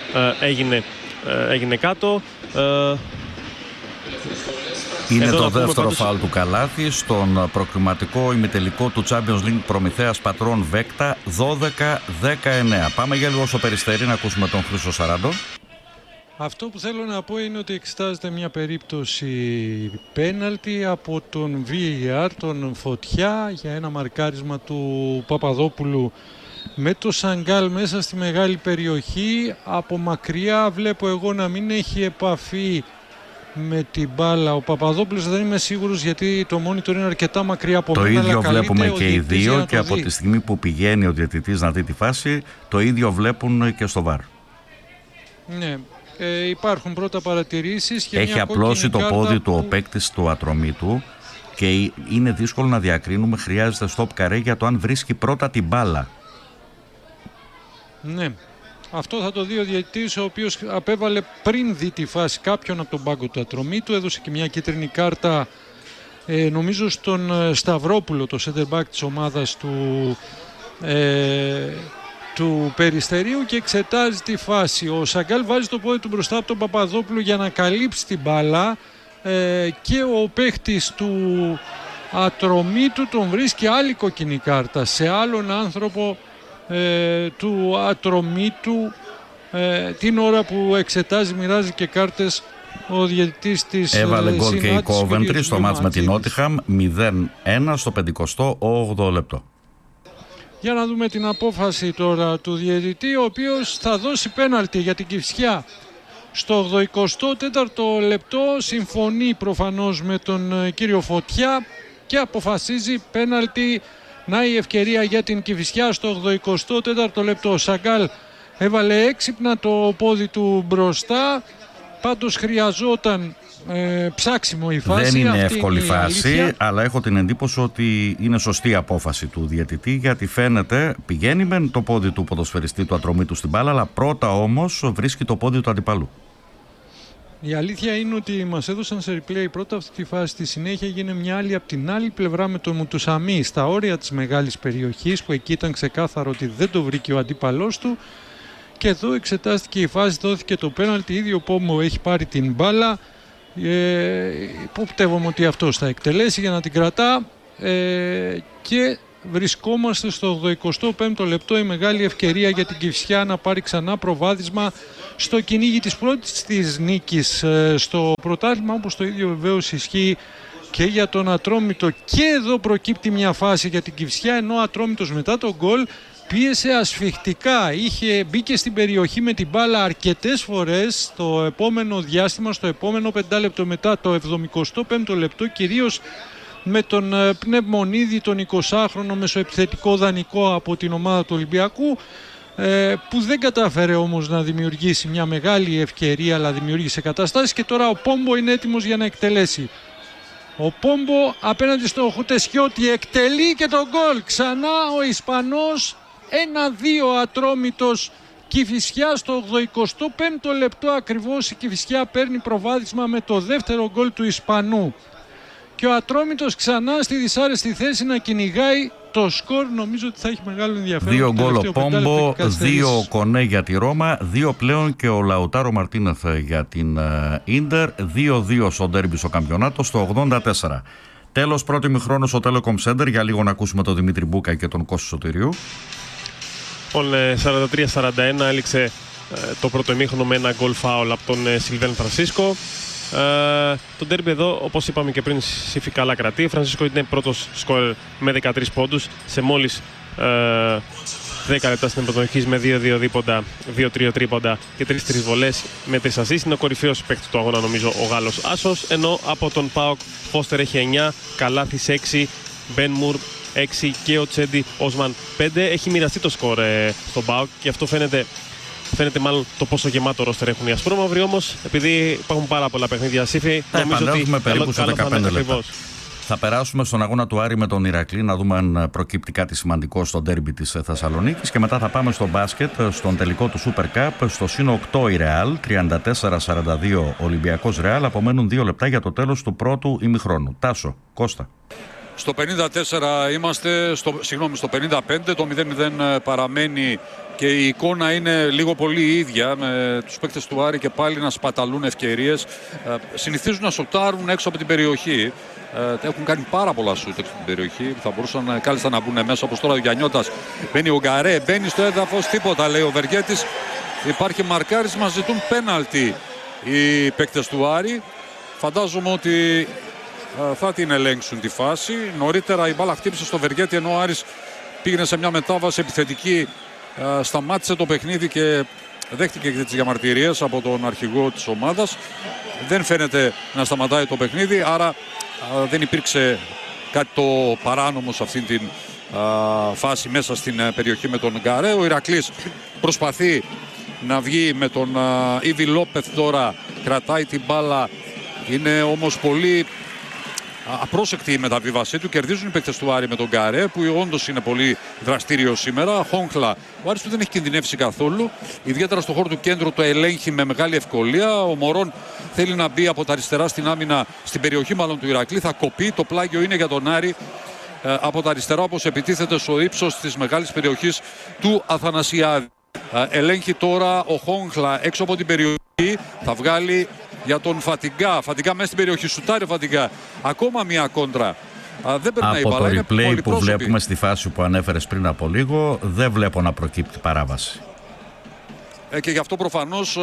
έγινε κάτω. Είναι το δεύτερο φάουλ του Καλάθη στον προκριματικό ημιτελικό του Champions League Προμηθέας Πατρών Βέκτα 12-19. Πάμε για λίγο στο Περιστέρι να ακούσουμε τον Χρήστο Σαράντο. Αυτό που θέλω να πω είναι ότι εξετάζεται μια περίπτωση πέναλτι από τον VAR, τον Φωτιά, για ένα μαρκάρισμα του Παπαδόπουλου με το Σαγκάλ μέσα στη μεγάλη περιοχή. Από μακριά βλέπω εγώ να μην έχει επαφή με την μπάλα ο Παπαδόπουλος, δεν είμαι σίγουρος γιατί το monitor είναι αρκετά μακριά από μένα. Το ίδιο βλέπουμε και οι δύο και από τη στιγμή που πηγαίνει ο διαιτητής να δει τη φάση, το ίδιο βλέπουν και στο VAR. Ναι, υπάρχουν πρώτα παρατηρήσεις και έχει απλώσει το πόδι του ο παίκτης του Ατρομήτου και είναι δύσκολο να διακρίνουμε, χρειάζεται stop καρέ για το αν βρίσκει πρώτα την μπάλα. Ναι. Αυτό θα το δει ο διαιτητής, ο οποίος απέβαλε πριν δει τη φάση κάποιον από τον πάγκο του Ατρομήτου. Έδωσε και μια κίτρινη κάρτα νομίζω στον Σταυρόπουλο, το center back της ομάδας του Περιστερίου, και εξετάζει τη φάση. Ο Σαγκάλ βάζει το πόδι του μπροστά από τον Παπαδόπουλο για να καλύψει την μπάλα και ο παίχτης του Ατρομήτου τον βρίσκει άλλη κόκκινη κάρτα σε άλλον άνθρωπο του Ατρομήτου την ώρα που εξετάζει, μοιράζει και κάρτες ο διαιτητής της έβαλε γκολ και η Coventry στο μάτς με την Νότιχαμ 0-1 στο 58ο λεπτό. Για να δούμε την απόφαση τώρα του διαιτητή, ο οποίος θα δώσει πέναλτι για την Κηφισιά στο 84ο λεπτό. Συμφωνεί προφανώς με τον κύριο Φωτιά και αποφασίζει πέναλτι. Να η ευκαιρία για την Κηφισιά στο 84ο λεπτό. Ο Σαγκάλ έβαλε έξυπνα το πόδι του μπροστά. Πάντως χρειαζόταν ψάξιμο η φάση. Δεν είναι αυτή εύκολη είναι φάση, αλλά έχω την εντύπωση ότι είναι σωστή η απόφαση του διαιτητή, γιατί φαίνεται πηγαίνει με το πόδι του ποδοσφαιριστή του Ατρομήτου στην μπάλα, αλλά πρώτα όμως βρίσκει το πόδι του αντιπαλού. Η αλήθεια είναι ότι μας έδωσαν σε replay πρώτα αυτή τη φάση, στη συνέχεια έγινε μια άλλη από την άλλη πλευρά με τον Μουτουσαμί στα όρια της μεγάλης περιοχής, που εκεί ήταν ξεκάθαρο ότι δεν το βρήκε ο αντίπαλός του, Και εδώ εξετάστηκε η φάση, δόθηκε το πέναλτι, ίδιο Πόμπο έχει πάρει την μπάλα, υποπτεύομαι ότι αυτός θα εκτελέσει για να την κρατά, και βρισκόμαστε στο 85ο λεπτό, η μεγάλη ευκαιρία για την Κηφισιά να πάρει ξανά προβάδισμα στο κυνήγι της πρώτης της νίκης στο πρωτάθλημα, όπως το ίδιο βεβαίως ισχύει και για τον Ατρόμητο. Και εδώ προκύπτει μια φάση για την Κηφισιά, ενώ ο Ατρόμητος μετά τον γκολ πίεσε ασφιχτικά, μπήκε στην περιοχή με την μπάλα αρκετές φορές στο επόμενο διάστημα, στο επόμενο 5 λεπτό μετά το 75ο λεπτό, κυρίως με τον Πνευμονίδη, τον 20χρονο μεσοεπιθετικό δανεικό από την ομάδα του Ολυμπιακού, που δεν κατάφερε όμως να δημιουργήσει μια μεγάλη ευκαιρία, αλλά δημιούργησε καταστάσεις. Και τώρα ο Πόμπο είναι έτοιμος για να εκτελέσει. Ο Πόμπο απέναντι στο Χουτεσιώτη εκτελεί και τον γκολ. Ξανά ο Ισπανός, 1-2 Ατρόμητος Κηφισιά στο 85ο λεπτό ακριβώς. Η Κηφισιά παίρνει προβάδισμα με το δεύτερο γκολ του Ισπανού. Και ο Ατρόμητος ξανά στη δυσάρεστη θέση να κυνηγάει το σκορ. Νομίζω ότι θα έχει μεγάλο ενδιαφέρον. 2 γκολ ο Πόμπο, 2 ο Κονέ για τη Ρώμα, 2 πλέον και ο Λαουτάρο Μαρτίνεθ για την Ίντερ, 2-2 στο ντέρμπι στο καμπιονάτο στο 84. Τέλος πρώτο ημιχρόνο στο Telecom Center, για λίγο να ακούσουμε τον Δημήτρη Μπούκα και τον Κώστα Σωτηριού. 43-41 έληξε το πρώτο ημίχρονο με ένα γκολ φάουλ από τον Σιλβέν Φρανσίσκο. Το ντέρμπι εδώ, όπως είπαμε και πριν, Σύφη καλά κρατεί. Ο Φρανσίσκο είναι πρώτος σκόρερ με 13 πόντους σε μόλις 10 λεπτά στην πρωτοχή, με 2-2 δίποντα, 2-3 τρίποντα και 3 βολές με 3 ασίστ. Είναι ο κορυφαίος παίκτης του αγώνα, νομίζω, ο Γάλλος άσος. Ενώ από τον ΠΑΟΚ Φώστερ έχει 9, Καλάθης 6, Μπεν Μουρ 6 και ο Τσέντι Όσμαν 5. Έχει μοιραστεί το σκορ στον ΠΑΟΚ και αυτό φαίνεται μάλλον το πόσο γεμάτο ρόστερ έχουν οι ασπρόμαυροι. Όμως, επειδή υπάρχουν πάρα πολλά παιχνίδια, Σύφη, νομίζω ότι περίπου σε 15 λεπτά. Ακριβώς. Θα περάσουμε στον αγώνα του Άρη με τον Ηρακλή, να δούμε αν προκύπτει κάτι σημαντικό στο ντέρμπι της Θεσσαλονίκης, και μετά θα πάμε στο μπάσκετ, στον τελικό του Super Cup. Στο συν 8 η Ρεάλ, 34-42 Ολυμπιακός Ρεάλ. Απομένουν 2 λεπτά για το τέλος του πρώτου ημιχρόνου. Τάσο, Κώστα. Στο 54 είμαστε, στο 55, το 0-0 παραμένει και η εικόνα είναι λίγο πολύ η ίδια, με τους παίκτες του Άρη και πάλι να σπαταλούν ευκαιρίες. Συνηθίζουν να σοτάρουν έξω από την περιοχή. Έχουν κάνει πάρα πολλά σούτ έξω από την περιοχή. Θα μπορούσαν κάλλιστα να μπουν μέσα, όπως τώρα ο Γιαννιώτας. Μπαίνει ο Γκαρέ, μπαίνει στο έδαφος, τίποτα λέει ο Βεργέτης. Υπάρχει μαρκάρισμα, ζητούν πέναλτι οι παίκτες του Άρη. Φαντάζομαι ότι θα την ελέγξουν τη φάση. Νωρίτερα η μπάλα χτύπησε στο Βεργέτη, ενώ ο Άρης πήγαινε σε μια μετάβαση επιθετική. Σταμάτησε το παιχνίδι και δέχτηκε και τις διαμαρτυρίες από τον αρχηγό της ομάδας. Δεν φαίνεται να σταματάει το παιχνίδι, άρα δεν υπήρξε κάτι το παράνομο σε αυτήν την φάση μέσα στην περιοχή με τον Γκαρέ. Ο Ηρακλής προσπαθεί να βγει με τον Ήβι Λόπεθ, τώρα κρατάει την μπάλα. Είναι όμως πολύ απρόσεκτη η μεταβίβασή του. Κερδίζουν οι παίκτες του Άρη με τον Γκαρέ, που όντως είναι πολύ δραστήριο σήμερα. Χόγκλα, ο Άρης του δεν έχει κινδυνεύσει καθόλου. Ιδιαίτερα στο χώρο του κέντρου το ελέγχει με μεγάλη ευκολία. Ο Μωρόν θέλει να μπει από τα αριστερά στην άμυνα, στην περιοχή μάλλον του Ηρακλή. Θα κοπεί. Το πλάγιο είναι για τον Άρη από τα αριστερά, όπως επιτίθεται στο ύψος της μεγάλης περιοχής του Αθανασιάδη. Ελέγχει τώρα ο Χόγκλα έξω από την περιοχή. Θα βγάλει για τον Φατιγκά. Φατιγκά μέσα στην περιοχή. Σουτάρει ο Φατιγκά. Ακόμα μια κόντρα. Δεν περνάει η μπάλα. Από το replay που βλέπουμε στη φάση που ανέφερες πριν από λίγο, δεν βλέπω να προκύπτει παράβαση. Και γι' αυτό προφανώς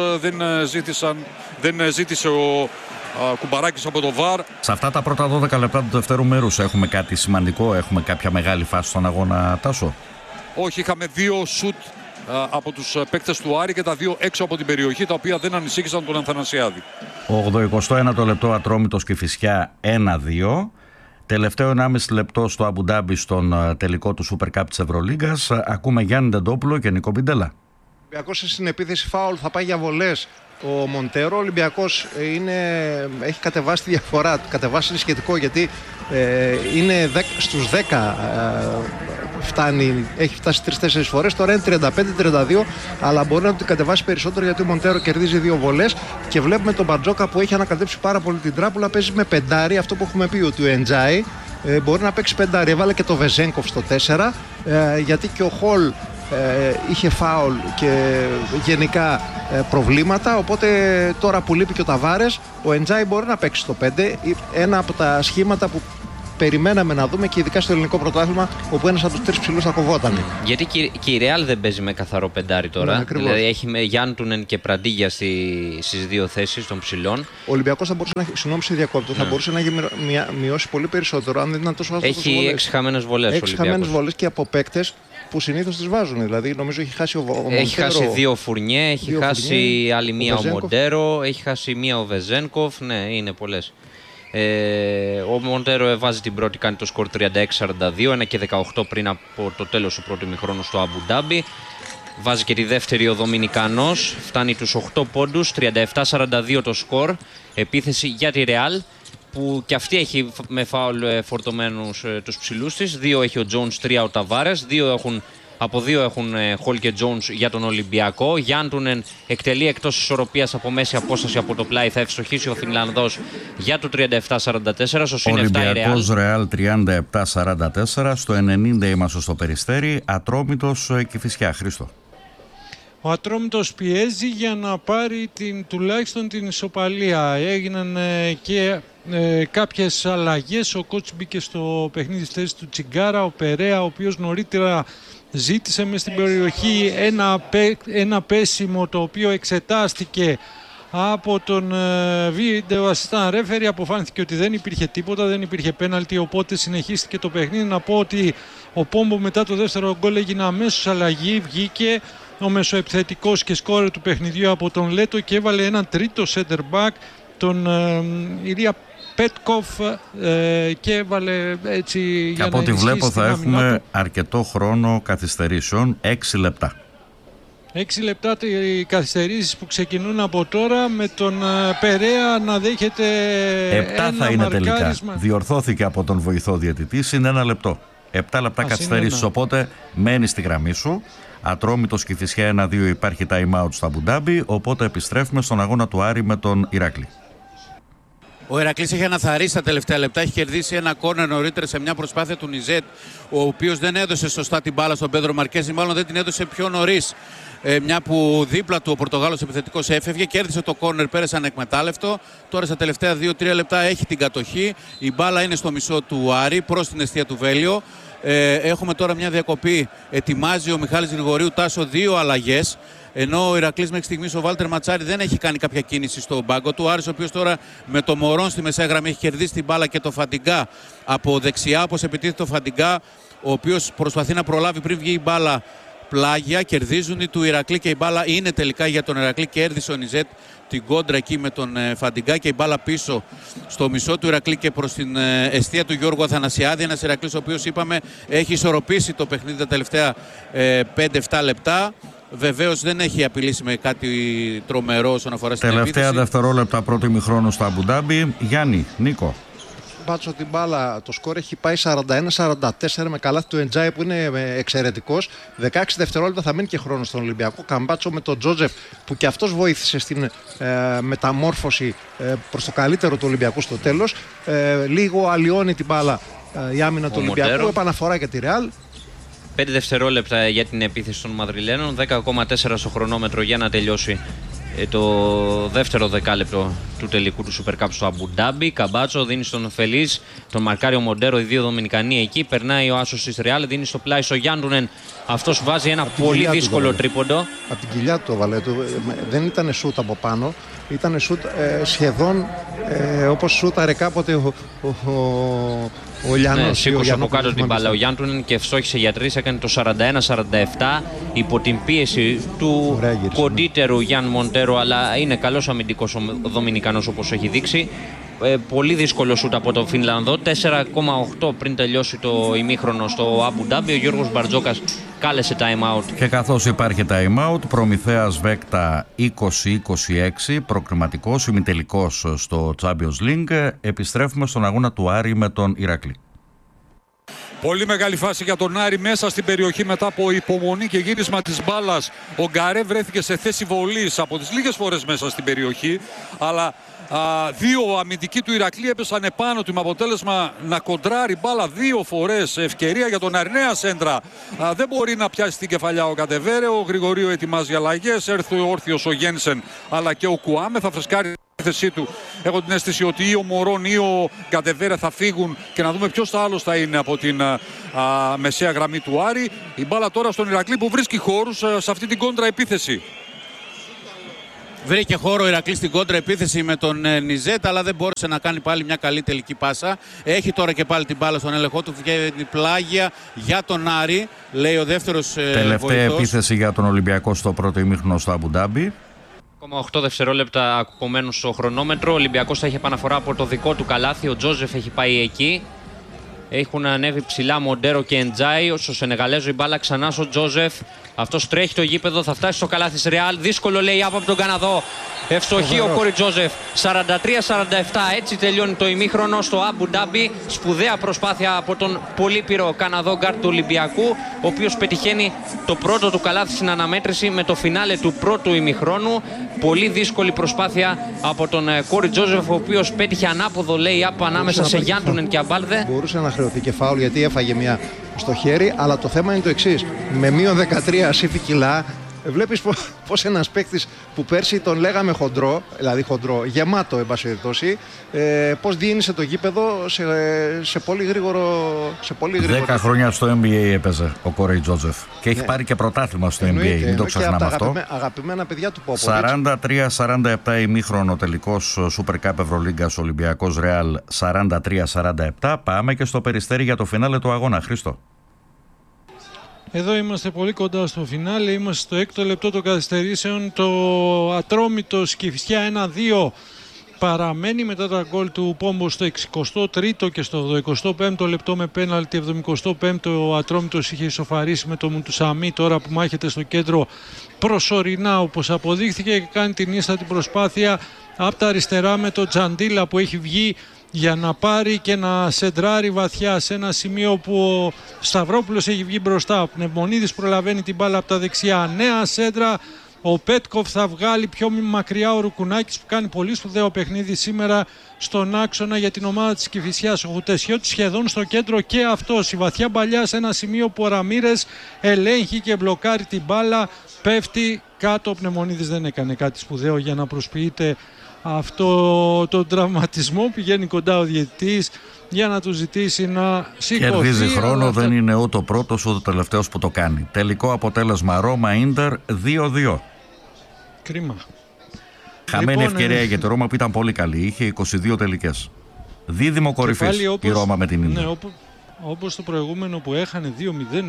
δεν ζήτησε ο Κουμπαράκης από το ΒΑΡ. Σε αυτά τα πρώτα 12 λεπτά του δευτέρου μέρους έχουμε κάτι σημαντικό, έχουμε κάποια μεγάλη φάση στον αγώνα, Τάσο? Όχι, είχαμε 2 σουτ από τους παίκτες του Άρη και τα 2 έξω από την περιοχή, τα οποία δεν ανησύχησαν τον Αθανασιάδη. 81ο λεπτό Ατρόμητος Κηφισιά 1-2. Τελευταίο 1,5 λεπτό στο Αμπουντάμπι στον τελικό του Super Cup της Ευρωλίγκας. Ακούμε Γιάννη Ντεντόπουλο και Νικό Μπιντέλα. Ο Ολυμπιακός στην επίθεση φάουλ, θα πάει για βολές. Ο Μοντέρο, ο Ολυμπιακός έχει κατεβάσει τη διαφορά. Κατεβάσει είναι σχετικό, γιατί είναι στους 10 έχει φτάσει 3-4 φορές. Τώρα είναι 35-32, αλλά μπορεί να την κατεβάσει περισσότερο, γιατί ο Μοντέρο κερδίζει 2 βολές. Και βλέπουμε τον Μπαρτζόκα που έχει ανακατέψει πάρα πολύ την τράπουλα. Παίζει με πεντάρι, αυτό που έχουμε πει, ότι ο Εντζάι μπορεί να παίξει πεντάρι. Έβαλε και το Βεζένκοφ στο 4, γιατί και ο Χολ είχε φάουλ και γενικά προβλήματα, οπότε τώρα που λείπει και ο Ταβάρες, ο Εντζάι μπορεί να παίξει στο 5, ένα από τα σχήματα που περιμέναμε να δούμε και ειδικά στο ελληνικό πρωτάθλημα, όπου ένας από τους τρεις ψηλούς θα κοβότανε. Γιατί και η Ρεάλ δεν παίζει με καθαρό πεντάρι τώρα. Ναι, δηλαδή έχει με Γιάντουνεν και Πραντίγια στις δύο θέσεις των ψηλών. Ο Ολυμπιακός θα μπορούσε να, συγγνώμη σε διακόπτω, θα μπορούσε να μειώσει πολύ περισσότερο αν δεν ήταν τόσο άστοχος. Έχει 6 χαμένες βολές. 6 χαμένες βολές και από παίκτες που συνήθως τις βάζουν. Δηλαδή νομίζω έχει χάσει ο Μοντέρο. Έχει χάσει 2 Φουρνιέ, έχει χάσει άλλη μία ο Μοντέρο, έχει χάσει μία ο Βεζένκοφ. Ναι, είναι πολλές. Ο Μοντέρο βάζει την πρώτη, κάνει το σκορ 36-42, ένα και 18 πριν από το τέλος του πρώτου ημιχρόνου στο Αμπου Ντάμπι. Βάζει και τη δεύτερη ο Δομινικανός, φτάνει τους 8 πόντους, 37-42 το σκορ. Επίθεση για τη Ρεάλ, που και αυτή έχει με φάουλ φορτωμένους τους ψηλούς της. 2 έχει ο Τζόουνς, 3 ο Ταβάρες, από 2 έχουν Χολ και Τζόουνς για τον Ολυμπιακό. Γιάντουνεν εκτελεί εκτός ισορροπίας από μέση απόσταση από το πλάι. Θα ευστοχίσει ο Φινλανδός για το 37-44. Στο συν 7 η Ρεάλ. Ολυμπιακός Ρεάλ 37-44. Στο 90 είμαστε στο Περιστέρι. Ατρόμητος Κηφισιά. Χρήστο. Ο Ατρόμητος πιέζει για να πάρει τουλάχιστον την ισοπαλία. Έγιναν και κάποιες αλλαγές. Ο κότς μπήκε στο παιχνίδι στη θέση του Τσιγκάρα. Ο Περέα, ο οποίος νωρίτερα ζήτησε μες στην περιοχή ένα πέσιμο, το οποίο εξετάστηκε από τον βίντεο assistant referee. Αποφάνθηκε ότι δεν υπήρχε τίποτα, δεν υπήρχε πέναλτι, οπότε συνεχίστηκε το παιχνίδι. Να πω ότι ο Πόμπο μετά το δεύτερο γκολ έγινε αμέσως αλλαγή, βγήκε ο μεσοεπιθετικός και σκόρερ του παιχνιδιού από τον Λέτο και έβαλε έναν τρίτο center back, τον Ηλία Πέτκοφ, και έβαλε έτσι για να από ό,τι βλέπω θα έχουμε του. αρκετό χρόνο καθυστερήσεων, 6 λεπτά. 6 λεπτά οι καθυστερήσεις που ξεκινούν από τώρα, με τον Περέα να δέχεται 7 θα είναι τελικά. Διορθώθηκε από τον βοηθό διαιτητή, είναι 1 λεπτό. 7 λεπτά καθυστερήσεις, οπότε μένει στη γραμμή σου. Ατρόμητος Κηφισιά 1-2, υπάρχει time out στα Αμπου Ντάμπι, οπότε επιστρέφουμε στον αγώνα του Άρη με τον Ηράκλη. Ο Ηρακλής έχει αναθαρρήσει τα τελευταία λεπτά, έχει κερδίσει ένα κόρνερ νωρίτερα σε μια προσπάθεια του Νιζέτ, ο οποίος δεν έδωσε σωστά την μπάλα στον Πέδρο Μαρκέζη, μάλλον δεν την έδωσε πιο νωρίς. Μια που δίπλα του ο Πορτογάλος επιθετικός έφευγε, κέρδισε το κόρνερ, πέρασε ανεκμετάλλευτο. Τώρα στα τελευταία 2-3 λεπτά έχει την κατοχή. Η μπάλα είναι στο μισό του Άρη προς την εστία του Βέλιο. Έχουμε τώρα μια διακοπή. Ετοιμάζει ο Μιχάλης Γρηγορίου Τάσο 2 αλλαγές. Ενώ ο Ηρακλής μέχρι στιγμής ο Βάλτερ Ματσάρη δεν έχει κάνει κάποια κίνηση στον πάγκο του. Ο Άρης, ο οποίος τώρα με το Μωρόν στη μεσαία γραμμή έχει κερδίσει την μπάλα και το Φαντιγκά από δεξιά. Όπως επιτίθεται ο Φαντιγκά, ο οποίος προσπαθεί να προλάβει πριν βγει η μπάλα. Πλάγια, κερδίζουν οι του Ηρακλή και η μπάλα είναι τελικά για τον Ηρακλή. Κέρδισε ο Νιζέτ την κόντρα εκεί με τον Φαντιγκά και η μπάλα πίσω στο μισό του Ηρακλή και προς την εστία του Γιώργου Αθανασιάδη. Ένας Ηρακλής ο οποίος, είπαμε, έχει ισορροπήσει το παιχνίδι τα τελευταία 5-7 λεπτά. Βεβαίως δεν έχει απειλήσει με κάτι τρομερό όσον αφορά στην επίθεση. Τελευταία δευτερόλεπτα πρώτου ημιχρόνου στα Αμπου Ντάμπι. Γιάννη, Νίκο. Μπάτσο την μπάλα, το σκορ έχει πάει 41-44 με καλάθι του Εντζάι που είναι εξαιρετικός. 16 δευτερόλεπτα θα μείνει και χρόνο στον Ολυμπιακό. Καμπάτσο με τον Τζότζεφ που και αυτός βοήθησε στην μεταμόρφωση προς το καλύτερο του Ολυμπιακού στο τέλος. Λίγο αλλοιώνει την μπάλα η άμυνα του Ολυμπιακού. Μοντέρο. Επαναφορά για τη Ρεάλ. 5 δευτερόλεπτα για την επίθεση των Μαδριλένων, 10,4 στο χρονόμετρο για να τελειώσει το δεύτερο δεκάλεπτο του τελικού του Super Cup στο Αμπου Ντάμπι. Καμπάτσο δίνει στον Φελίζ, τον Μαρκάριο Μοντέρο, οι δύο Δομινικανοί εκεί. Περνάει ο άσος της Ρεάλ, δίνει στο πλάι στο Γιάντουνεν. Αυτός βάζει ένα πολύ δύσκολο τρίποντο. Από την κοιλιά του το βάλε. Δεν ήταν σούτ από πάνω. Ήταν σούτ σχεδόν όπως σούταρε κάποτε ο Λιάνος. Ναι, σήκωσε από κάτω την μπάλα ο Γιάντουνεν και ευστόχησε για τρεις. Έκανε το 41-47 υπό την πίεση του κοντύτερου Γιάν Μοντέρο, αλλά είναι καλός αμυντικός ο Δομινικανός όπως έχει δείξει. Πολύ δύσκολο σούτ από τον Φινλανδό. 4,8 πριν τελειώσει το ημίχρονο στο Αμπου Ντάμπι. Ο Γιώργος Μπαρτζόκας κάλεσε time out. Και καθώς υπάρχει time out, Προμηθέας Βέκτα 20-26, προκριματικός ημιτελικός στο Champions League. Επιστρέφουμε στον αγώνα του Άρη με τον Ηρακλή. Πολύ μεγάλη φάση για τον Άρη μέσα στην περιοχή μετά από υπομονή και γύρισμα της μπάλας. Ο Γκαρέ βρέθηκε σε θέση βολής από τις λίγες φορές μέσα στην περιοχή, αλλά Δύο αμυντικοί του Ηρακλή έπεσαν επάνω του με αποτέλεσμα να κοντράρει μπάλα 2 φορές. Ευκαιρία για τον Αρνέα σέντρα. Δεν μπορεί να πιάσει την κεφαλιά ο Κατεβέρε. Ο Γρηγορίου ετοιμάζει αλλαγές. Έρθει ο όρθιος ο Γένσεν αλλά και ο Κουάμε. Θα φρεσκάρει τη θέση του. Έχω την αίσθηση ότι ή ο Μωρόν ή ο Κατεβέρε θα φύγουν και να δούμε ποιος άλλος θα είναι από την μεσαία γραμμή του Άρη. Η μπάλα τώρα στον Ηρακλή που βρίσκει χώρους σε αυτή την κόντρα επίθεση. Βρήκε χώρο ο Ηρακλής στην κόντρα επίθεση με τον Νιζέτ, αλλά δεν μπόρεσε να κάνει πάλι μια καλή τελική πάσα. Έχει τώρα και πάλι την μπάλα στον έλεγχό του και την πλάγια για τον Άρη, λέει ο δεύτερος τελευταία βοηθός. επίθεση για τον Ολυμπιακό στο πρώτο ημίχρονο στο Αμπουντάμπι. 8 δευτερόλεπτα ακουμένους στο χρονόμετρο. Ο Ολυμπιακός θα έχει επαναφορά από το δικό του καλάθι. Ο Τζόζεφ έχει πάει εκεί. Έχουν ανέβει ψηλά Μοντέρο και Εντζάι. Στο Σενεγαλέζο η μπάλα ξανά στο Τζόζεφ. Αυτός τρέχει το γήπεδο, θα φτάσει στο καλάθι της Ρεάλ. Δύσκολο λέει από τον Καναδό. Ευστοχή ο Κόρι Τζόζεφ. 43-47. Έτσι τελειώνει το ημίχρονο στο Αμπου Ντάμπι. Σπουδαία προσπάθεια από τον πολύπειρο Καναδό γκάρτ του Ολυμπιακού, ο οποίος πετυχαίνει το πρώτο του καλάθι στην αναμέτρηση με το φινάλε του πρώτου ημιχρόνου. Πολύ δύσκολη προσπάθεια από τον Κόρι Τζόζεφ, ο οποίος πέτυχε ανάποδο lay-up ανάμεσα σε Γιάντουνεν και Αμπάλδε. Μπορούσε να χρεωθεί και φάουλ γιατί έφαγε μια στο χέρι, αλλά το θέμα είναι το εξής. Με μείον 13 ασύφη κιλά, βλέπεις πως ένας παίκτης που πέρσι τον λέγαμε χοντρό, δηλαδή χοντρό, γεμάτο εν πάση περιπτώσει, πως διήνυσε το γήπεδο σε πολύ γρήγορο. 10 χρόνια στο NBA έπαιζε ο Κόρι Τζόζεφ και έχει πάρει και πρωτάθλημα στο NBA, μην το ξεχνάμε αυτό. Αγαπημένα παιδιά του Πόποβιτς. 43-47 ημίχρονο τελικός Super Cup Ευρωλίγκας Ολυμπιακός Ρεάλ 43-47. Πάμε και στο Περιστέρι για το φινάλε του αγώνα. Χρήστο. Εδώ είμαστε πολύ κοντά στο φινάλε, είμαστε στο 6ο λεπτό των καθυστερήσεων. Το Ατρόμητος Κηφισιά 1-2 παραμένει μετά τα γκολ του Πόμπο στο 63ο και στο 85ο λεπτό με πέναλτι. 75ο ο Ατρόμητος είχε ισοφαρίσει με το Μουτουσαμί, τώρα που μάχεται στο κέντρο προσωρινά όπως αποδείχθηκε, και κάνει την ίστατη προσπάθεια από τα αριστερά με το Τζαντίλα που έχει βγει για να πάρει και να σεντράρει βαθιά σε ένα σημείο που ο Σταυρόπουλος έχει βγει μπροστά. Ο Πνευμονίδης προλαβαίνει την μπάλα από τα δεξιά. Νέα σέντρα. Ο Πέτκοφ θα βγάλει πιο μακριά ο Ρουκουνάκης που κάνει πολύ σπουδαίο παιχνίδι σήμερα στον άξονα για την ομάδα της Κηφισιάς. Ο Γουτεσιώτης σχεδόν στο κέντρο και αυτός. Η βαθιά παλιά σε ένα σημείο που ο Ραμίρες ελέγχει και μπλοκάρει την μπάλα. Πέφτει κάτω. Ο Πνευμονίδης δεν έκανε κάτι σπουδαίο για να προσποιείται αυτό τον τραυματισμό. Πηγαίνει κοντά ο διαιτητής για να του ζητήσει να σηκωθεί. Κερδίζει χρόνο, δεν είναι ούτε ο πρώτος ούτε ο τελευταίος που το κάνει. Τελικό αποτέλεσμα Ρώμα Ίντερ 2-2. Κρίμα. Χαμένη Λοιπόν, ευκαιρία για τη Ρώμα που ήταν πολύ καλή. Είχε 22 τελικές. Δίδυμο κορυφής η Ρώμα με την Ίντερ. Ναι, όπως το προηγούμενο που έχανε 2-0